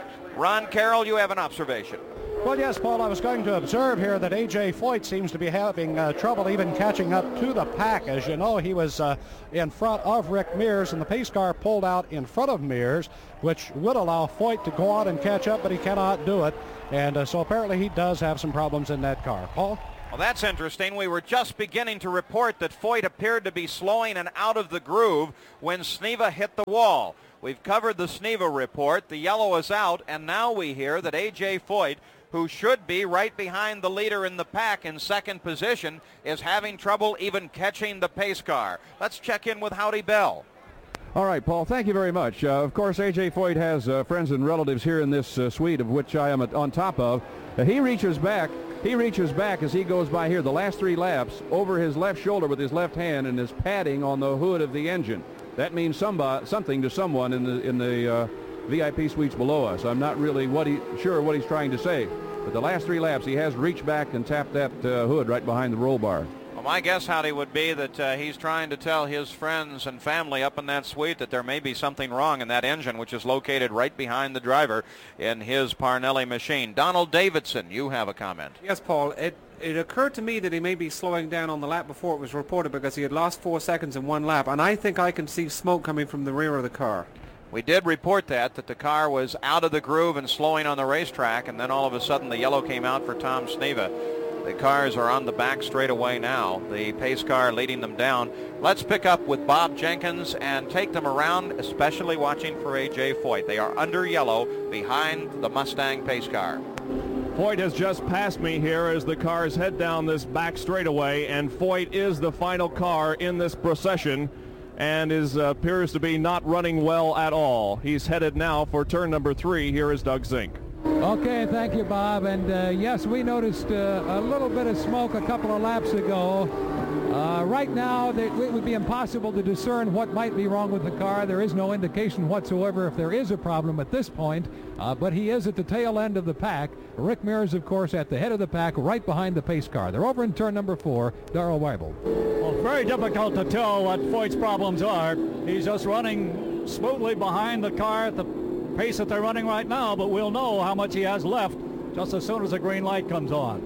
Ron Carroll, you have an observation. Well, yes, Paul, I was going to observe here that A J. Foyt seems to be having uh, trouble even catching up to the pack. As you know, he was uh, in front of Rick Mears, and the pace car pulled out in front of Mears, which would allow Foyt to go out and catch up, but he cannot do it. And uh, so apparently he does have some problems in that car. Paul? Well, that's interesting. We were just beginning to report that Foyt appeared to be slowing and out of the groove when Sneva hit the wall. We've covered the Sneva report. The yellow is out, and now we hear that A J. Foyt, who should be right behind the leader in the pack in second position, is having trouble even catching the pace car. Let's check in with Howdy Bell. All right, Paul, thank you very much. Uh, of course, A J. Foyt has uh, friends and relatives here in this uh, suite, of which I am at, on top of. Uh, he reaches back. He reaches back as he goes by here, the last three laps, over his left shoulder with his left hand and is patting on the hood of the engine. That means somebody, something to someone in the in the uh, V I P suites below us. I'm not really what he, sure what he's trying to say. But the last three laps, he has reached back and tapped that uh, hood right behind the roll bar. Well, my guess, Howdy, would be that uh, he's trying to tell his friends and family up in that suite that there may be something wrong in that engine, which is located right behind the driver in his Parnelli machine. Donald Davidson, you have a comment. Yes, Paul. It, it occurred to me that he may be slowing down on the lap before it was reported because he had lost four seconds in one lap, and I think I can see smoke coming from the rear of the car. We did report that, that the car was out of the groove and slowing on the racetrack, and then all of a sudden the yellow came out for Tom Sneva. The cars are on the back straightaway now, the pace car leading them down. Let's pick up with Bob Jenkins and take them around, especially watching for A J. Foyt. They are under yellow behind the Mustang pace car. Foyt has just passed me here as the cars head down this back straightaway, and Foyt is the final car in this procession and is uh, appears to be not running well at all. He's headed now for turn number three. Here is Doug Zink. Okay, thank you, Bob. And uh, yes, we noticed uh, a little bit of smoke a couple of laps ago. Uh, right now, they, it would be impossible to discern what might be wrong with the car. There is no indication whatsoever if there is a problem at this point, uh, but he is at the tail end of the pack. Rick Mears, of course, at the head of the pack, right behind the pace car. They're over in turn number four. Darrell Weibel. Well, very difficult to tell what Foyt's problems are. He's just running smoothly behind the car at the pace that they're running right now, but we'll know how much he has left just as soon as the green light comes on.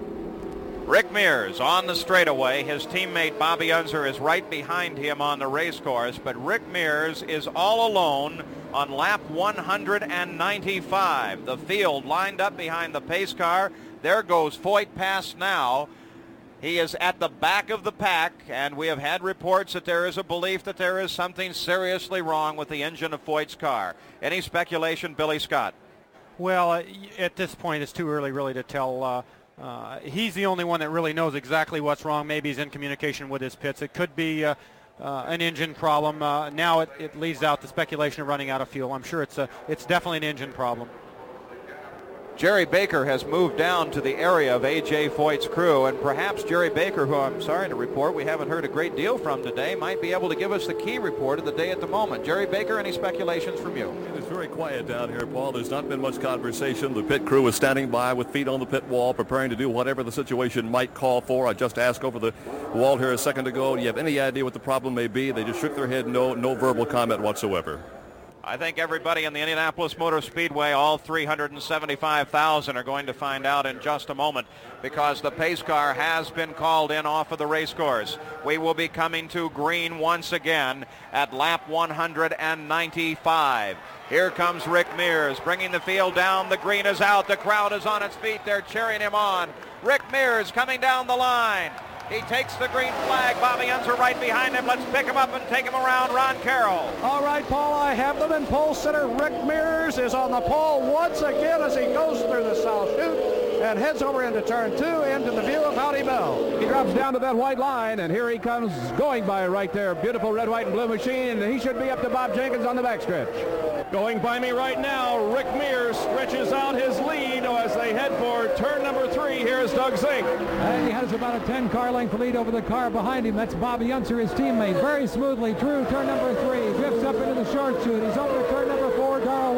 Rick Mears on the straightaway. His teammate Bobby Unser is right behind him on the race course, but Rick Mears is all alone on lap one hundred ninety-five. The field lined up behind the pace car. There goes Foyt past now. He is at the back of the pack, and we have had reports that there is a belief that there is something seriously wrong with the engine of Foyt's car. Any speculation, Billy Scott? Well, uh, at this point, it's too early really to tell. Uh, uh, he's the only one that really knows exactly what's wrong. Maybe he's in communication with his pits. It could be uh, uh, an engine problem. Uh, now it, it leaves out the speculation of running out of fuel. I'm sure it's a, it's definitely an engine problem. Jerry Baker has moved down to the area of A J. Foyt's crew, and perhaps Jerry Baker, who I'm sorry to report we haven't heard a great deal from today, might be able to give us the key report of the day at the moment. Jerry Baker, any speculations from you? It's very quiet down here, Paul. There's not been much conversation. The pit crew is standing by with feet on the pit wall, preparing to do whatever the situation might call for. I just asked over the wall here a second ago, do you have any idea what the problem may be? They just shook their head, no, no verbal comment whatsoever. I think everybody in the Indianapolis Motor Speedway, all three hundred seventy-five thousand, are going to find out in just a moment because the pace car has been called in off of the race course. We will be coming to green once again at lap one hundred ninety-five. Here comes Rick Mears bringing the field down. The green is out. The crowd is on its feet. They're cheering him on. Rick Mears coming down the line. He takes the green flag. Bobby Unser right behind him. Let's pick him up and take him around. Ron Carroll. All right, Paul, I have them in pole center. Rick Mears is on the pole once again as he goes through the south chute and heads over into turn two into the view of Howdy Bell. He drops down to that white line, and here he comes going by right there. Beautiful red, white, and blue machine, and he should be up to Bob Jenkins on the backstretch. Going by me right now, Rick Mears stretches out his lead as they head for turn number three. Here's Doug Zink. And he has about a ten car length lead over the car behind him. That's Bobby Unser, his teammate. Very smoothly through turn number three. Drifts up into the short chute. He's over to turn number four. Darrell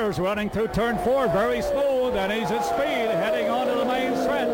Mears running through turn four, very smooth, and he's at speed, heading onto the main stretch.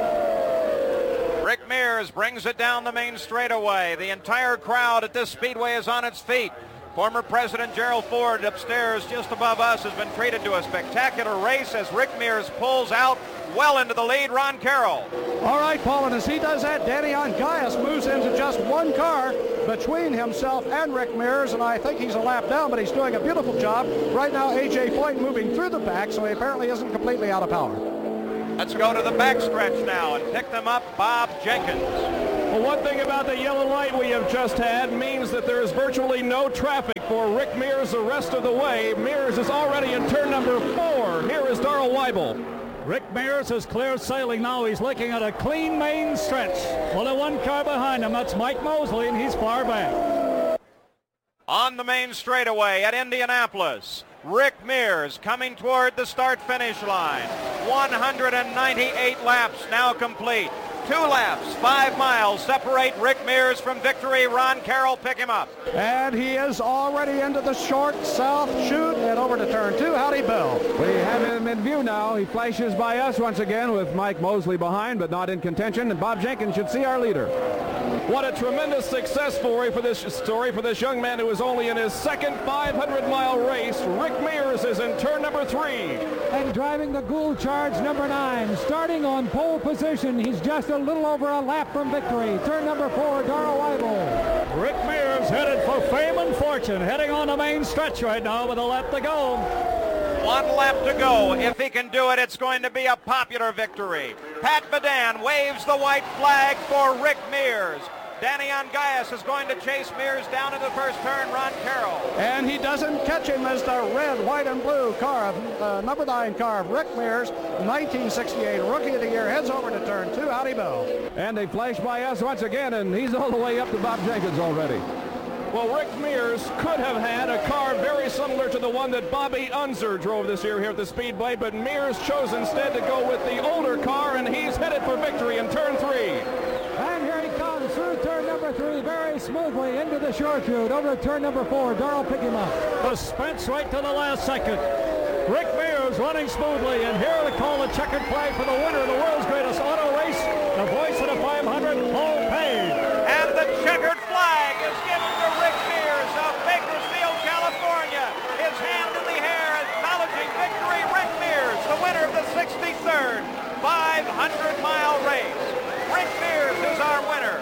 Rick Mears brings it down the main straightaway. The entire crowd at this speedway is on its feet. Former President Gerald Ford upstairs just above us has been treated to a spectacular race as Rick Mears pulls out well into the lead. Ron Carroll. All right, Paul, and as he does that, Danny Ongais moves into just one car between himself and Rick Mears, and I think he's a lap down, but he's doing a beautiful job. Right now, A J Foyt moving through the pack, so he apparently isn't completely out of power. Let's go to the backstretch now and pick them up, Bob Jenkins. Well, one thing about the yellow light we have just had means that there is virtually no traffic for Rick Mears the rest of the way. Mears is already in turn number four. Here is Darrell Weibel. Rick Mears is clear sailing now. He's looking at a clean main stretch. Only one car behind him. That's Mike Mosley, and he's far back. On the main straightaway at Indianapolis, Rick Mears coming toward the start-finish line. one hundred ninety-eight laps now complete. Two laps, five miles separate Rick Mears from victory. Ron Carroll, pick him up. And he is already into the short south chute and over to turn two. Howdy, Bill. We have him in view now. He flashes by us once again with Mike Mosley behind, but not in contention. And Bob Jenkins should see our leader. What a tremendous success story for this story for this young man who is only in his second five hundred mile race. Rick Mears is in turn number three. And driving the Gould Charge number nine, starting on pole position. He's just a little over a lap from victory. Turn number four, Darrell Weibel. Rick Mears headed for fame and fortune, heading on the main stretch right now with a lap to go. One lap to go. If he can do it, it's going to be a popular victory. Pat Badan waves the white flag for Rick Mears. Danny Ongais is going to chase Mears down in the first turn. Ron Carroll. And he doesn't catch him as the red, white, and blue car of uh, number nine car of Rick Mears, nineteen sixty-eight Rookie of the Year, heads over to turn two. Howdy, Bill. And they flash by us once again, and he's all the way up to Bob Jenkins already. Well, Rick Mears could have had a car very similar to the one that Bobby Unser drove this year here at the Speedway, but Mears chose instead to go with the older car, and he's headed for victory in turn three. And here he comes through turn number three very smoothly into the short chute. Over to turn number four. Darrell, pick him up. Suspense right to the last second. Rick Mears running smoothly, and here to call the checkered flag for the winner of the world's greatest auto race, the voice of the five hundred, Paul Payne. And the checkered flag is given to Rick Mears of Bakersfield, California. His hand in the air acknowledging victory. Rick Mears, the winner of the sixty-third five hundred mile race. Rick Mears is our winner.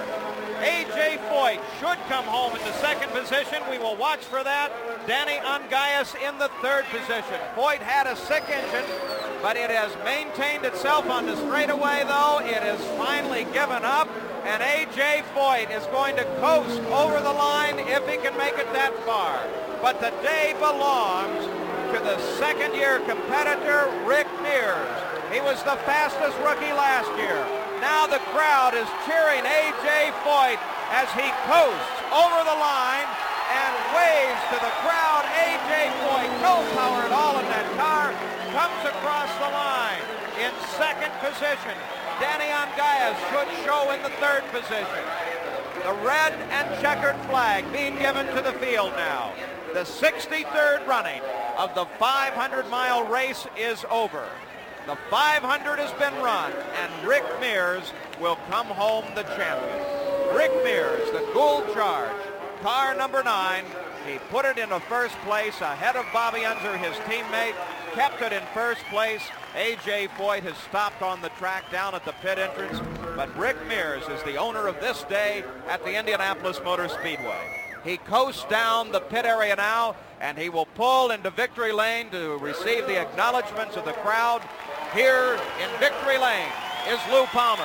A J Foyt should come home in the second position. We will watch for that. Danny Ongais in the third position. Foyt had a sick engine, but it has maintained itself on the straightaway, though. It has finally given up, and A J Foyt is going to coast over the line if he can make it that far. But the day belongs to the second-year competitor, Rick Mears. He was the fastest rookie last year. Now the crowd is cheering A J Foyt as he coasts over the line and waves to the crowd. A J Foyt, no power at all in that car, comes across the line in second position. Danny Ongais should show in the third position. The red and checkered flag being given to the field now. The sixty-third running of the five hundred mile race is over. The five hundred has been run, and Rick Mears will come home the champion. Rick Mears, the Gould Charge, car number nine. He put it in the first place ahead of Bobby Unser, his teammate, kept it in first place. A J Foyt has stopped on the track down at the pit entrance, but Rick Mears is the owner of this day at the Indianapolis Motor Speedway. He coasts down the pit area now, and he will pull into victory lane to receive the acknowledgments of the crowd. Here in victory lane is Lou Palmer.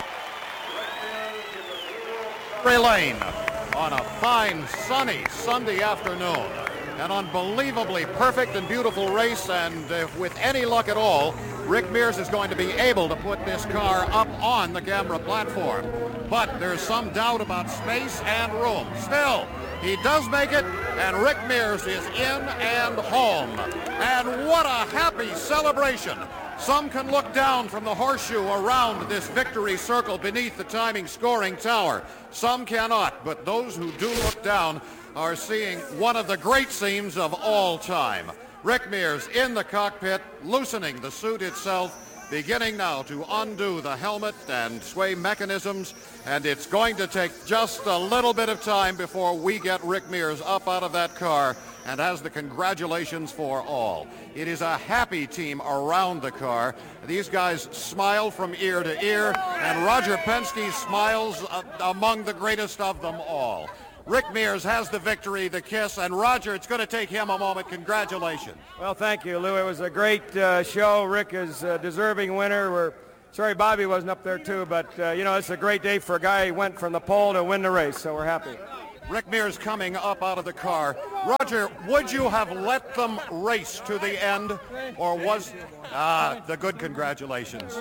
Victory lane on a fine, sunny Sunday afternoon. An unbelievably perfect and beautiful race, and uh, with any luck at all, Rick Mears is going to be able to put this car up on the camera platform. But there's some doubt about space and room. Still, he does make it, and Rick Mears is in and home. And what a happy celebration. Some can look down from the horseshoe around this victory circle beneath the timing scoring tower. Some cannot, but those who do look down are seeing one of the great scenes of all time. Rick Mears in the cockpit, loosening the suit itself, beginning now to undo the helmet and sway mechanisms, and it's going to take just a little bit of time before we get Rick Mears up out of that car and has the congratulations for all. It is a happy team around the car. These guys smile from ear to ear, and Roger Penske smiles uh, among the greatest of them all. Rick Mears has the victory, the kiss, and Roger, it's going to take him a moment. Congratulations. Well, thank you, Lou. It was a great uh, show. Rick is a deserving winner. We're sorry Bobby wasn't up there too, but uh, you know, it's a great day for a guy who went from the pole to win the race, so we're happy. Rick Mears coming up out of the car. Roger, would you have let them race to the end, or was ah the good congratulations?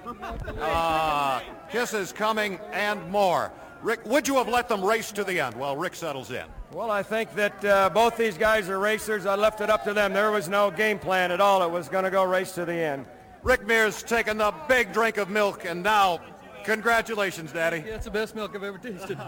Ah, kisses coming and more. Rick, would you have let them race to the end while Rick settles in? Well, I think that uh, both these guys are racers. I left it up to them. There was no game plan at all. It was going to go race to the end. Rick Mears taking the big drink of milk, and now, congratulations, Daddy. Yeah, it's the best milk I've ever tasted.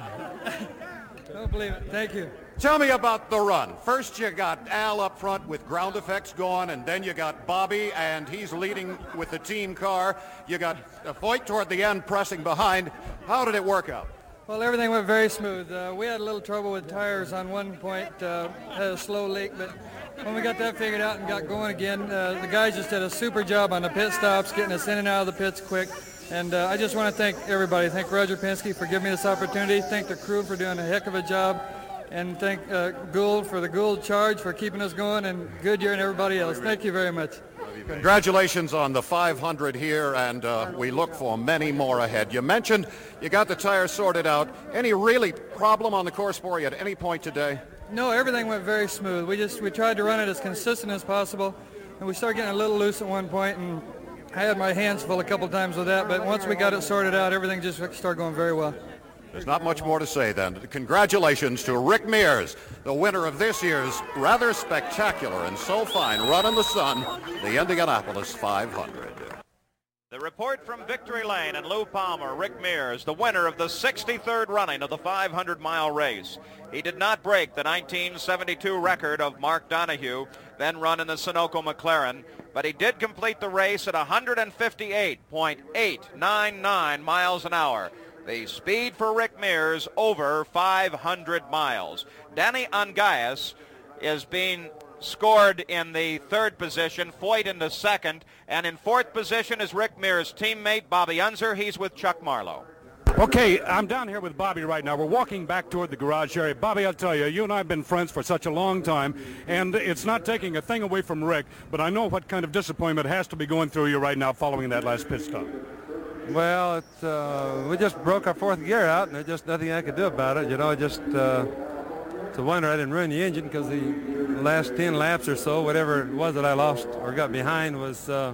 Don't believe it. Thank you. Tell me about the run. First you got Al up front with ground effects going, and then you got Bobby, and he's leading with the team car. You got Foyt toward the end pressing behind. How did it work out? Well, everything went very smooth. Uh, we had a little trouble with tires on one point, uh, had a slow leak, but when we got that figured out and got going again, uh, the guys just did a super job on the pit stops, getting us in and out of the pits quick. And uh, I just want to thank everybody. Thank Roger Penske for giving me this opportunity. Thank the crew for doing a heck of a job. And thank uh, Gould for the Gould charge for keeping us going, and Goodyear and everybody else. Thank you very much. Congratulations on the five hundred here, and uh, we look for many more ahead. You mentioned you got the tires sorted out. Any really problem on the course for you at any point today? No, everything went very smooth. We just we tried to run it as consistent as possible, and we started getting a little loose at one point, and I had my hands full a couple times with that, but once we got it sorted out, everything just started going very well. There's not much more to say then. Congratulations to Rick Mears, the winner of this year's rather spectacular and so fine run in the sun, the Indianapolis five hundred. The report from Victory Lane and Lou Palmer, Rick Mears, the winner of the sixty-third running of the five hundred mile race. He did not break the nineteen seventy-two record of Mark Donohue, then run in the Sunoco McLaren, but he did complete the race at one fifty-eight point eight nine nine miles an hour. The speed for Rick Mears over five hundred miles. Danny Ungais is being scored in the third position, Foyt in the second, and in fourth position is Rick Mears' teammate Bobby Unser. He's with Chuck Marlowe. Okay, I'm down here with Bobby right now. We're walking back toward the garage area. Bobby, I'll tell you, you and I have been friends for such a long time, and it's not taking a thing away from Rick, but I know what kind of disappointment has to be going through you right now following that last pit stop. Well, it's, uh, we just broke our fourth gear out, and there's just nothing I could do about it. You know, just uh, it's a wonder I didn't ruin the engine, because the last ten laps or so, whatever it was that I lost or got behind, was uh,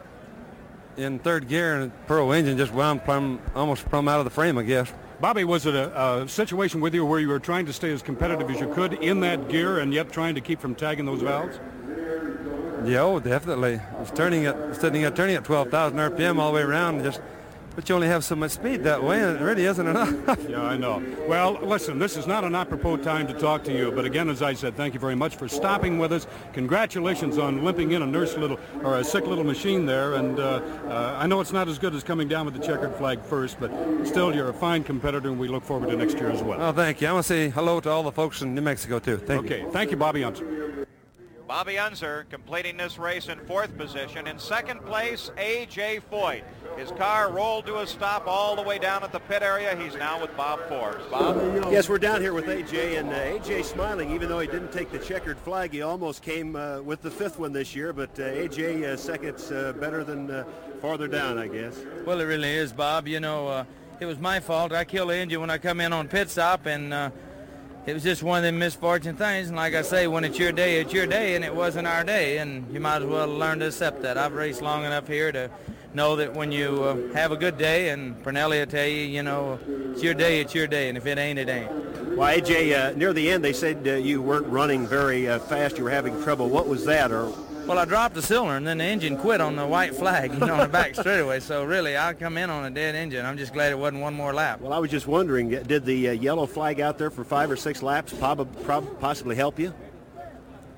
in third gear, and the Pearl engine just wound plumb, almost plumb out of the frame, I guess. Bobby, was it a, a situation with you where you were trying to stay as competitive as you could in that gear and yet trying to keep from tagging those valves? Yeah, oh, definitely. I was turning at, sitting at turning at twelve thousand R P M all the way around, and just, but you only have so much speed that way, and it really isn't enough. Yeah, I know. Well, listen, this is not an apropos time to talk to you, but again, as I said, thank you very much for stopping with us. Congratulations on limping in a nurse little, or a sick little machine there, and uh, uh, I know it's not as good as coming down with the checkered flag first, but still, you're a fine competitor, and we look forward to next year as well. Oh, thank you. I want to say hello to all the folks in New Mexico, too. Thank okay. you. Okay, thank you, Bobby Unser. Bobby Unser completing this race in fourth position. In second place, A J Foyt. His car rolled to a stop all the way down at the pit area. He's now with Bob Forbes. Bob? Yes, we're down here with A J, and uh, A J smiling. Even though he didn't take the checkered flag, he almost came uh, with the fifth one this year, but uh, A J uh, second's uh, better than uh, farther down, I guess. Well, it really is, Bob. You know, uh, it was my fault. I killed the engine when I come in on pit stop, and uh, it was just one of them misfortune things, and like I say, when it's your day, it's your day, and it wasn't our day, and you might as well learn to accept that. I've raced long enough here to know that when you uh, have a good day, and Pernelli will tell you, you know, it's your day, it's your day, and if it ain't, it ain't. Well, A J, uh, near the end, they said uh, you weren't running very uh, fast. You were having trouble. What was that? Or Well, I dropped the cylinder, and then the engine quit on the white flag, you know, on the back straightaway. So really, I come in on a dead engine. I'm just glad it wasn't one more lap. Well, I was just wondering, did the uh, yellow flag out there for five or six laps prob- prob- possibly help you?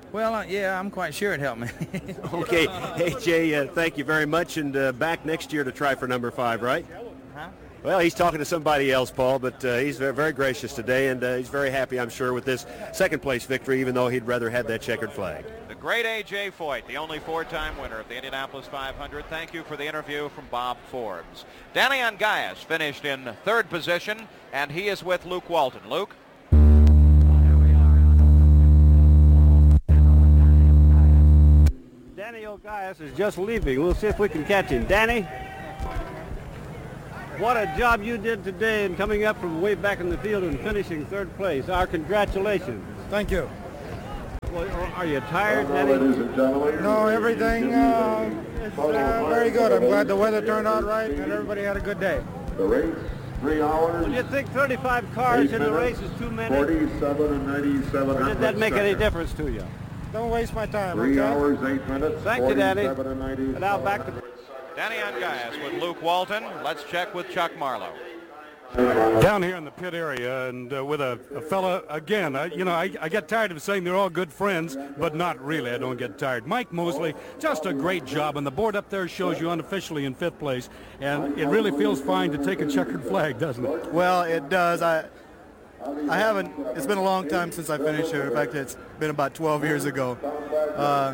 Well, uh, yeah, I'm quite sure it helped me. Okay, A J, uh, thank you very much, and uh, back next year to try for number five, right? Huh? Well, he's talking to somebody else, Paul, but uh, he's very, very gracious today, and uh, he's very happy, I'm sure, with this second-place victory, even though he'd rather have that checkered flag. The great A J. Foyt, the only four-time winner of the Indianapolis five hundred. Thank you for the interview from Bob Forbes. Danny Ongais finished in third position, and he is with Luke Walton. Luke? Danny Ongais is just leaving. We'll see if we can catch him. Danny, what a job you did today in coming up from way back in the field and finishing third place. Our congratulations. Thank you. Well, are you tired, Danny? No, everything uh, is uh, very good. I'm glad the weather turned out right and everybody had a good day. The race, three hours. Do you think thirty-five cars in the race is too many? forty-seven and ninety-seven. Or did that make any difference to you? Don't waste my time, Three okay? hours, eight minutes. Thank you, Danny. And And now back to Danny Ongais with Luke Walton. Let's check with Chuck Marlowe. Down here in the pit area, and uh, with a, a fella, again, I, you know, I, I get tired of saying they're all good friends, but not really. I don't get tired. Mike Mosley, just a great job, and the board up there shows you unofficially in fifth place, and it really feels fine to take a checkered flag, doesn't it? Well, it does. I I haven't, it's been a long time since I finished here. In fact, it's been about twelve years ago. Uh,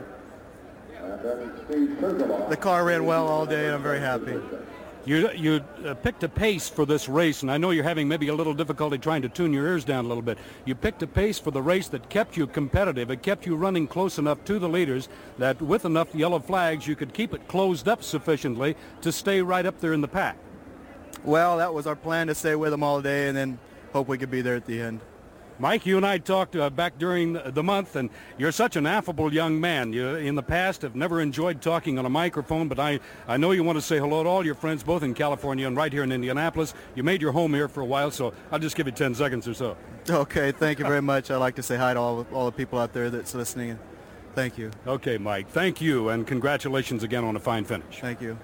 the car ran well all day, and I'm very happy. You you uh, picked a pace for this race, and I know you're having maybe a little difficulty trying to tune your ears down a little bit. You picked a pace for the race that kept you competitive. It kept you running close enough to the leaders that with enough yellow flags, you could keep it closed up sufficiently to stay right up there in the pack. Well, that was our plan, to stay with them all day and then hope we could be there at the end. Mike, you and I talked uh, back during the month, and you're such an affable young man. You, in the past, have never enjoyed talking on a microphone, but I, I know you want to say hello to all your friends, both in California and right here in Indianapolis. You made your home here for a while, so I'll just give you ten seconds or so. Okay, thank you very much. I'd like to say hi to all, all the people out there that's listening. Thank you. Okay, Mike, thank you, and congratulations again on a fine finish. Thank you.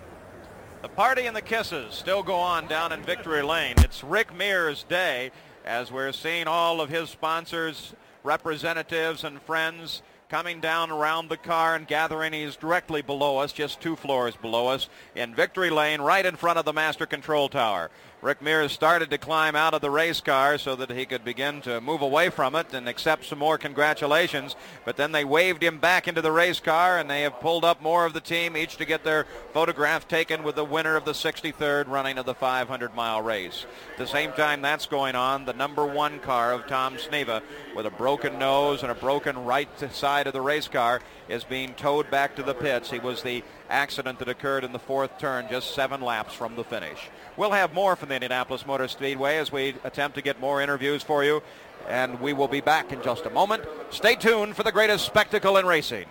The party and the kisses still go on down in Victory Lane. It's Rick Mears' day, as we're seeing all of his sponsors, representatives, and friends coming down around the car and gathering. He's directly below us, just two floors below us, in Victory Lane, right in front of the Master Control Tower. Rick Mears started to climb out of the race car so that he could begin to move away from it and accept some more congratulations, but then they waved him back into the race car, and they have pulled up more of the team, each to get their photograph taken with the winner of the sixty-third running of the five hundred mile race. At the same time that's going on, the number one car of Tom Sneva, with a broken nose and a broken right side of the race car, is being towed back to the pits. He was the accident that occurred in the fourth turn, just seven laps from the finish. We'll have more from the Indianapolis Motor Speedway as we attempt to get more interviews for you, and we will be back in just a moment. Stay tuned for the greatest spectacle in racing.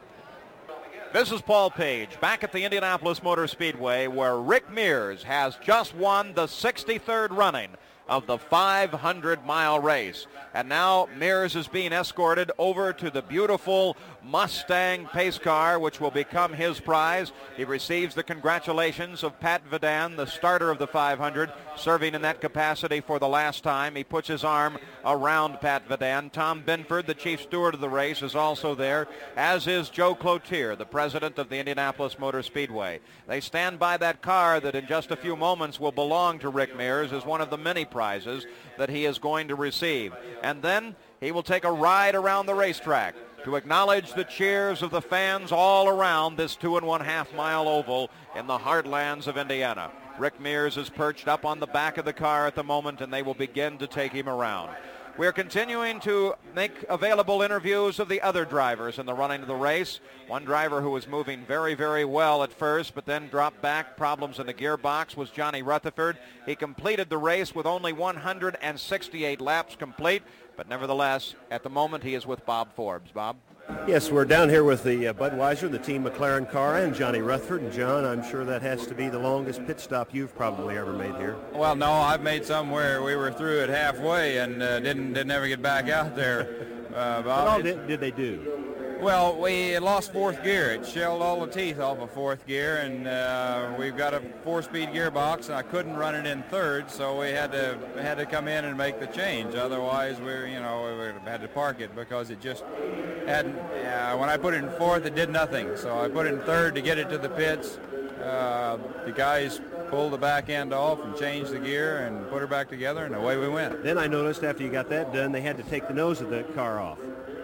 This is Paul Page back at the Indianapolis Motor Speedway, where Rick Mears has just won the sixty-third running of the five hundred mile race. And now Mears is being escorted over to the beautiful Mustang pace car, which will become his prize. He receives the congratulations of Pat Vidan, the starter of the five hundred, serving in that capacity for the last time. He puts his arm around Pat Vidan. Tom Binford, the chief steward of the race, is also there, as is Joe Cloutier, the president of the Indianapolis Motor Speedway. They stand by that car that in just a few moments will belong to Rick Mears as one of the many prizes that he is going to receive. And then he will take a ride around the racetrack to acknowledge the cheers of the fans all around this two and one half mile oval in the heartlands of Indiana. Rick Mears is perched up on the back of the car at the moment, and they will begin to take him around. We're continuing to make available interviews of the other drivers in the running of the race. One driver who was moving very, very well at first, but then dropped back, problems in the gearbox, was Johnny Rutherford. He completed the race with only one hundred sixty-eight laps complete, but nevertheless, at the moment, he is with Bob Forbes. Bob? Yes, we're down here with the uh, Budweiser, the Team McLaren car, and Johnny Rutherford. And John, I'm sure that has to be the longest pit stop you've probably ever made here. Well, no, I've made some where we were through it halfway and uh, didn't didn't ever get back out there. Uh, Bob, what all did, did they do? Well, we lost fourth gear. It shelled all the teeth off of fourth gear, and uh, we've got a four-speed gearbox, and I couldn't run it in third, so we had to had to come in and make the change. Otherwise, we you know we would have had to park it because it just hadn't. Uh, when I put it in fourth, it did nothing. So I put it in third to get it to the pits. Uh, the guys pulled the back end off and changed the gear and put her back together, and away we went. Then I noticed after you got that done, they had to take the nose of the car off.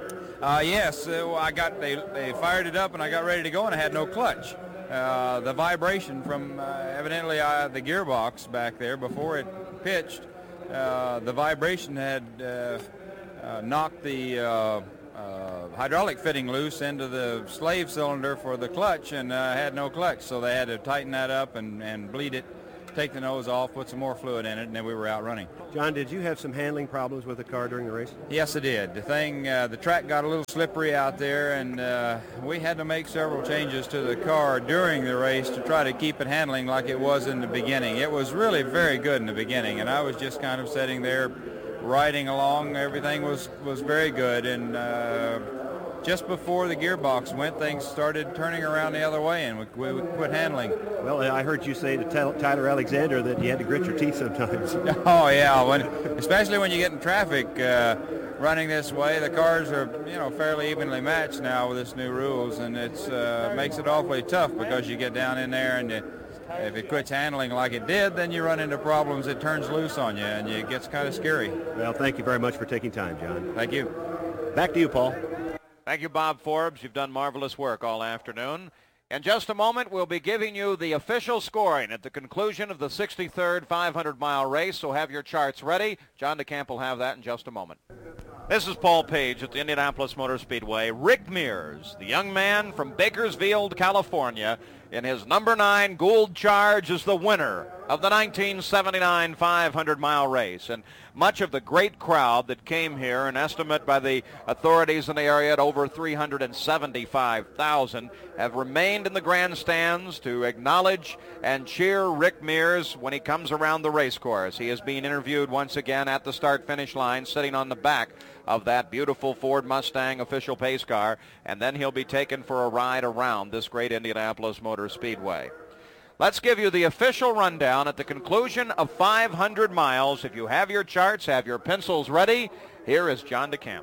Uh, yes, uh, I got they they fired it up and I got ready to go and I had no clutch. Uh, the vibration from uh, evidently uh, the gearbox back there before it pitched, uh, the vibration had uh, uh, knocked the uh, uh, hydraulic fitting loose into the slave cylinder for the clutch, and uh, had no clutch, so they had to tighten that up and, and bleed it, take the nose off, put some more fluid in it, and then we were out running. John, did you have some handling problems with the car during the race? Yes, I did. The thing, uh, the track got a little slippery out there, and uh, we had to make several changes to the car during the race to try to keep it handling like it was in the beginning. It was really very good in the beginning, and I was just kind of sitting there riding along. Everything was, was very good, and uh, just before the gearbox went, things started turning around the other way, and we, we quit handling. Well, I heard you say to Tyler Alexander that you had to grit your teeth sometimes. Oh yeah, when, especially when you get in traffic uh, running this way. The cars are, you know, fairly evenly matched now with this new rules, and it's uh, makes it awfully tough because you get down in there and you, if it quits handling like it did, then you run into problems. It turns loose on you, and it gets kind of scary. Well, thank you very much for taking time, John. Thank you. Back to you, Paul. Thank you, Bob Forbes. You've done marvelous work all afternoon. In just a moment, we'll be giving you the official scoring at the conclusion of the sixty-third five hundred mile race, so have your charts ready. John DeCamp will have that in just a moment. This is Paul Page at the Indianapolis Motor Speedway. Rick Mears, the young man from Bakersfield, California, in his number nine Gould Charge, is the winner of the nineteen seventy-nine five hundred mile race. And much of the great crowd that came here, an estimate by the authorities in the area at over three hundred seventy-five thousand, have remained in the grandstands to acknowledge and cheer Rick Mears when he comes around the race course. He is being interviewed once again at the start-finish line, sitting on the back of that beautiful Ford Mustang official pace car, and then he'll be taken for a ride around this great Indianapolis Motor Speedway. Let's give you the official rundown at the conclusion of five hundred miles. If you have your charts, have your pencils ready, here is John DeCamp.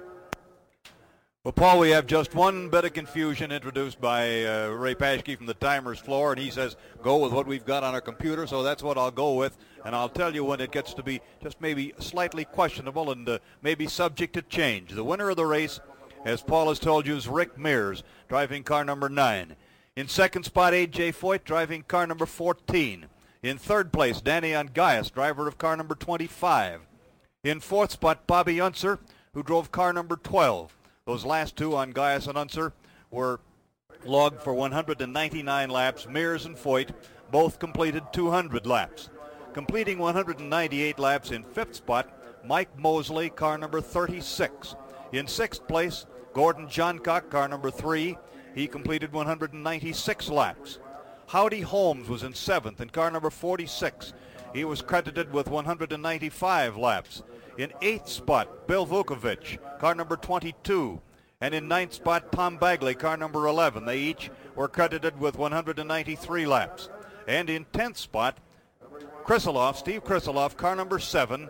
Well, Paul, we have just one bit of confusion introduced by uh, Ray Paschke from the timers floor, and he says go with what we've got on our computer, so that's what I'll go with, and I'll tell you when it gets to be just maybe slightly questionable and uh, maybe subject to change. The winner of the race, as Paul has told you, is Rick Mears, driving car number nine. In second spot, A J Foyt, driving car number fourteen. In third place, Danny Ongais, driver of car number twenty-five. In fourth spot, Bobby Unser, who drove car number twelve. Those last two, Ongais and Unser, were logged for one hundred ninety-nine laps. Mears and Foyt both completed two hundred laps. Completing one hundred ninety-eight laps in fifth spot, Mike Mosley, car number thirty-six. In sixth place, Gordon Johncock, car number three. He completed one hundred ninety-six laps. Howdy Holmes was in seventh in car number forty-six. He was credited with one hundred ninety-five laps. In eighth spot, Bill Vukovich, car number twenty-two. And in ninth spot, Tom Bagley, car number eleven. They each were credited with one hundred ninety-three laps. And in tenth spot, Krisiloff, Steve Krisiloff, car number seven,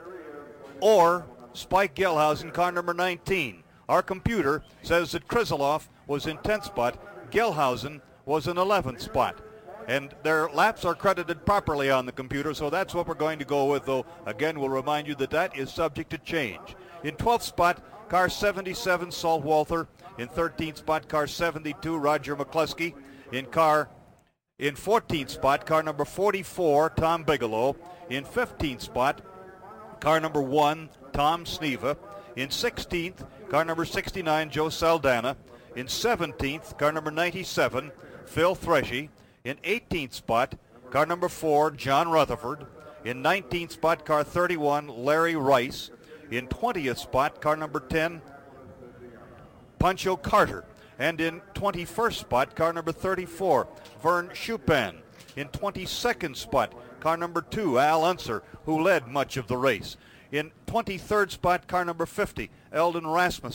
or Spike Gelhausen, car number nineteen. Our computer says that Krisiloff was in tenth spot, Gelhausen was in eleventh spot. And their laps are credited properly on the computer, so that's what we're going to go with, though again we'll remind you that that is subject to change. In twelfth spot, car seventy-seven, Salt Walther. In thirteenth spot, car seventy-two, Roger McCluskey. In car in fourteenth spot, car number forty-four, Tom Bigelow. In fifteenth spot, car number one, Tom Sneva. In sixteenth, car number sixty-nine, Joe Saldana. In seventeenth, car number ninety-seven, Phil Threshy. In eighteenth spot, car number four, John Rutherford. In nineteenth spot, car thirty-one, Larry Rice. In twentieth spot, car number ten, Pancho Carter. And in twenty-first spot, car number thirty-four, Vern Chupin. In twenty-second spot, car number two, Al Unser, who led much of the race. In twenty-third spot, car number fifty, Eldon Rasmussen.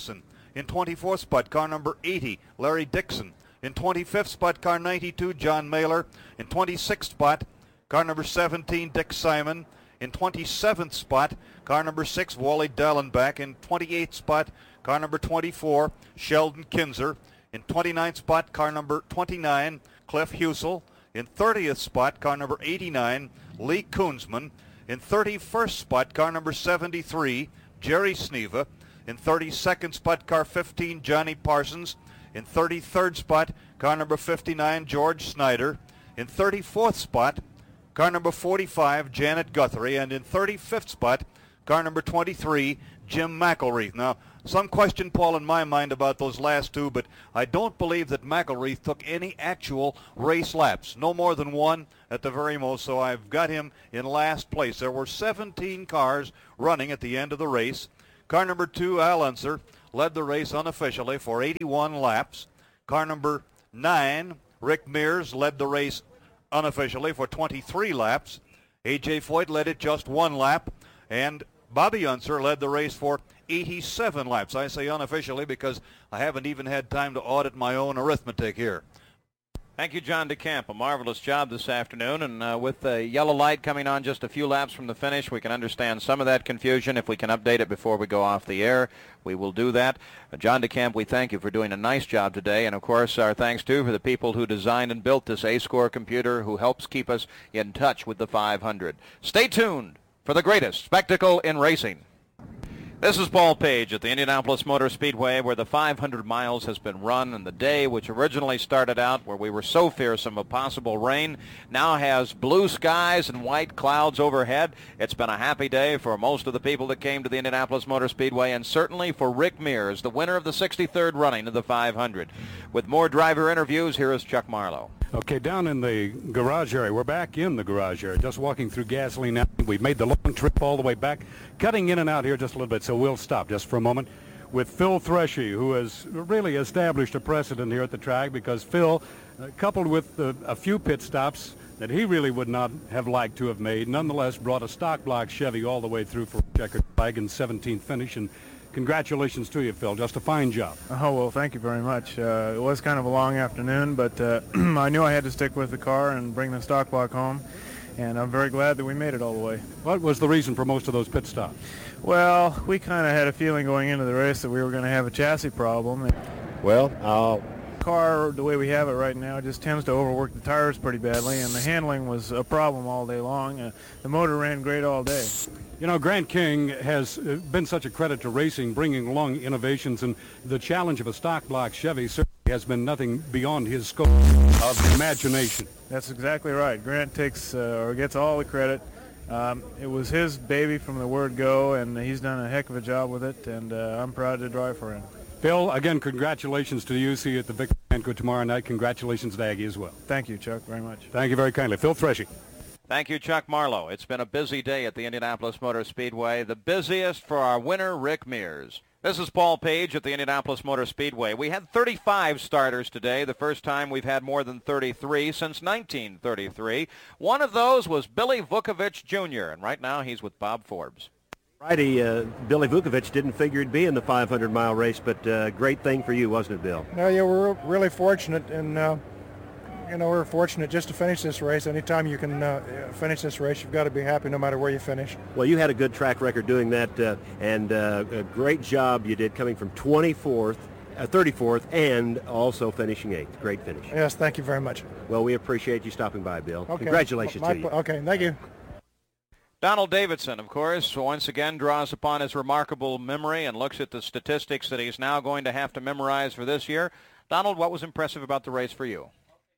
In twenty-fourth spot, car number eighty, Larry Dixon. In twenty-fifth spot, car ninety-two, John Mailer. In twenty-sixth spot, car number seventeen, Dick Simon. In twenty-seventh spot, car number six, Wally Dallenbach. In twenty-eighth spot, car number twenty-four, Sheldon Kinzer. In twenty-ninth spot, car number twenty-nine, Cliff Husel. In thirtieth spot, car number eighty-nine, Lee Koonsman. In thirty-first spot, car number seventy-three, Jerry Sneva. In thirty-second spot, car fifteen, Johnny Parsons. In thirty-third spot, car number fifty-nine, George Snyder. In thirty-fourth spot, car number forty-five, Janet Guthrie. And in thirty-fifth spot, car number twenty-three, Jim McElreath. Now, some question, Paul, in my mind about those last two, but I don't believe that McElreath took any actual race laps. No more than one at the very most, so I've got him in last place. There were seventeen cars running at the end of the race. Car number two, Al Unser, led the race unofficially for eighty-one laps. Car number nine, Rick Mears, led the race unofficially for twenty-three laps. A J Foyt led it just one lap, and Bobby Unser led the race for eighty-seven laps. I say unofficially because I haven't even had time to audit my own arithmetic here. Thank you, John DeCamp. A marvelous job this afternoon. And uh, with the yellow light coming on just a few laps from the finish, we can understand some of that confusion. If we can update it before we go off the air, we will do that. Uh, John DeCamp, we thank you for doing a nice job today. And, of course, our thanks, too, for the people who designed and built this A-Score computer who helps keep us in touch with the five hundred. Stay tuned for the greatest spectacle in racing. This is Paul Page at the Indianapolis Motor Speedway, where the five hundred miles has been run, and the day, which originally started out where we were so fearsome of possible rain, now has blue skies and white clouds overhead. It's been a happy day for most of the people that came to the Indianapolis Motor Speedway, and certainly for Rick Mears, the winner of the sixty-third running of the five hundred. With more driver interviews, here is Chuck Marlowe. Okay, down in the garage area. We're back in the garage area, just walking through gasoline now. We've made the long trip all the way back, cutting in and out here just a little bit, so we'll stop just for a moment with Phil Threshy, who has really established a precedent here at the track, because Phil, uh, coupled with uh, a few pit stops that he really would not have liked to have made, nonetheless brought a stock block Chevy all the way through for a checkered flag and seventeenth finish. And congratulations to you, Phil. Just a fine job. Oh, well, thank you very much. Uh, it was kind of a long afternoon, but uh, I knew I had to stick with the car and bring the stock block home, and I'm very glad that we made it all the way. What was the reason for most of those pit stops? Well, we kind of had a feeling going into the race that we were going to have a chassis problem. Well, I'll... car, the way we have it right now, just tends to overwork the tires pretty badly, and the handling was a problem all day long. Uh, the motor ran great all day. You know, Grant King has been such a credit to racing, bringing along innovations, and the challenge of a stock block Chevy certainly has been nothing beyond his scope of imagination. That's exactly right. Grant takes uh, or gets all the credit. Um, it was his baby from the word go, and he's done a heck of a job with it, and uh, I'm proud to drive for him. Phil, again, congratulations to you. See you at the Victory Banquet tomorrow night. Congratulations to Aggie as well. Thank you, Chuck, very much. Thank you very kindly. Phil Threshy. Thank you, Chuck Marlowe. It's been a busy day at the Indianapolis Motor Speedway, the busiest for our winner, Rick Mears. This is Paul Page at the Indianapolis Motor Speedway. We had thirty-five starters today, the first time we've had more than thirty-three since nineteen thirty-three. One of those was Billy Vukovich, Junior, and right now he's with Bob Forbes. Righty, uh, Billy Vukovich didn't figure he'd be in the five hundred mile race, but uh, great thing for you, wasn't it, Bill? No, yeah, we're really fortunate, and uh, you know, we're fortunate just to finish this race. Anytime you can uh, finish this race, you've got to be happy no matter where you finish. Well, you had a good track record doing that, uh, and uh, a great job you did coming from twenty-fourth, uh, thirty-fourth, and also finishing eighth. Great finish. Yes, thank you very much. Well, we appreciate you stopping by, Bill. Okay. Congratulations My, to you. Okay, thank you. Donald Davidson, of course, once again draws upon his remarkable memory and looks at the statistics that he's now going to have to memorize for this year. Donald, what was impressive about the race for you?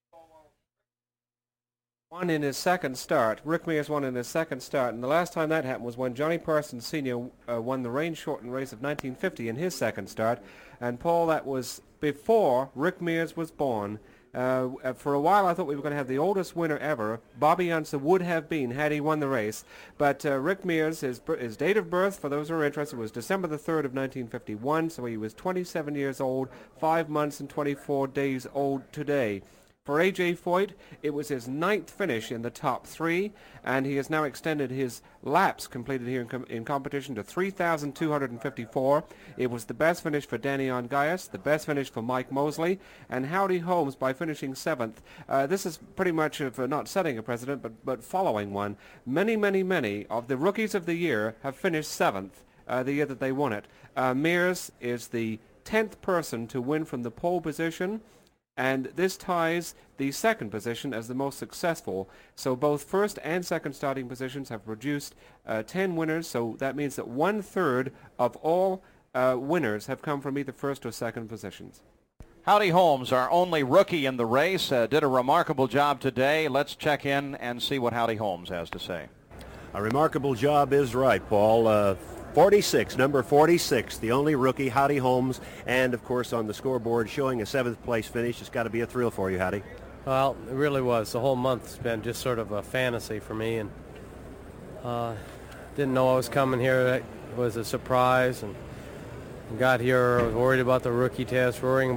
Won in his second start. Rick Mears won in his second start, and the last time that happened was when Johnny Parsons Senior uh, won the rain-shortened race of nineteen fifty in his second start. And, Paul, that was before Rick Mears was born. Uh, for a while I thought we were going to have the oldest winner ever. Bobby Unser would have been had he won the race. But uh, Rick Mears, his, his date of birth, for those who are interested, was December the third of nineteen fifty-one, so he was twenty-seven years old, five months and twenty-four days old today. For A J Foyt, it was his ninth finish in the top three, and he has now extended his laps completed here in, com in competition to three thousand two hundred fifty-four. It was the best finish for Daniel Gaius, the best finish for Mike Mosley, and Howdy Holmes by finishing seventh. Uh, this is pretty much of, uh, not setting a precedent, but, but following one. Many, many, many of the rookies of the year have finished seventh uh, the year that they won it. Uh, Mears is the tenth person to win from the pole position, and this ties the second position as the most successful. So both first and second starting positions have produced uh, ten winners, so that means that one-third of all uh, winners have come from either first or second positions. Howdy Holmes, our only rookie in the race, uh, did a remarkable job today. Let's check in and see what Howdy Holmes has to say. A remarkable job is right, Paul. Uh, forty-six, number forty-six, the only rookie, Howdy Holmes, and of course on the scoreboard showing a seventh place finish. It's got to be a thrill for you, Howdy. Well, it really was. The whole month's been just sort of a fantasy for me, and uh, didn't know I was coming here. It was a surprise, and got here. I was worried about the rookie test, worrying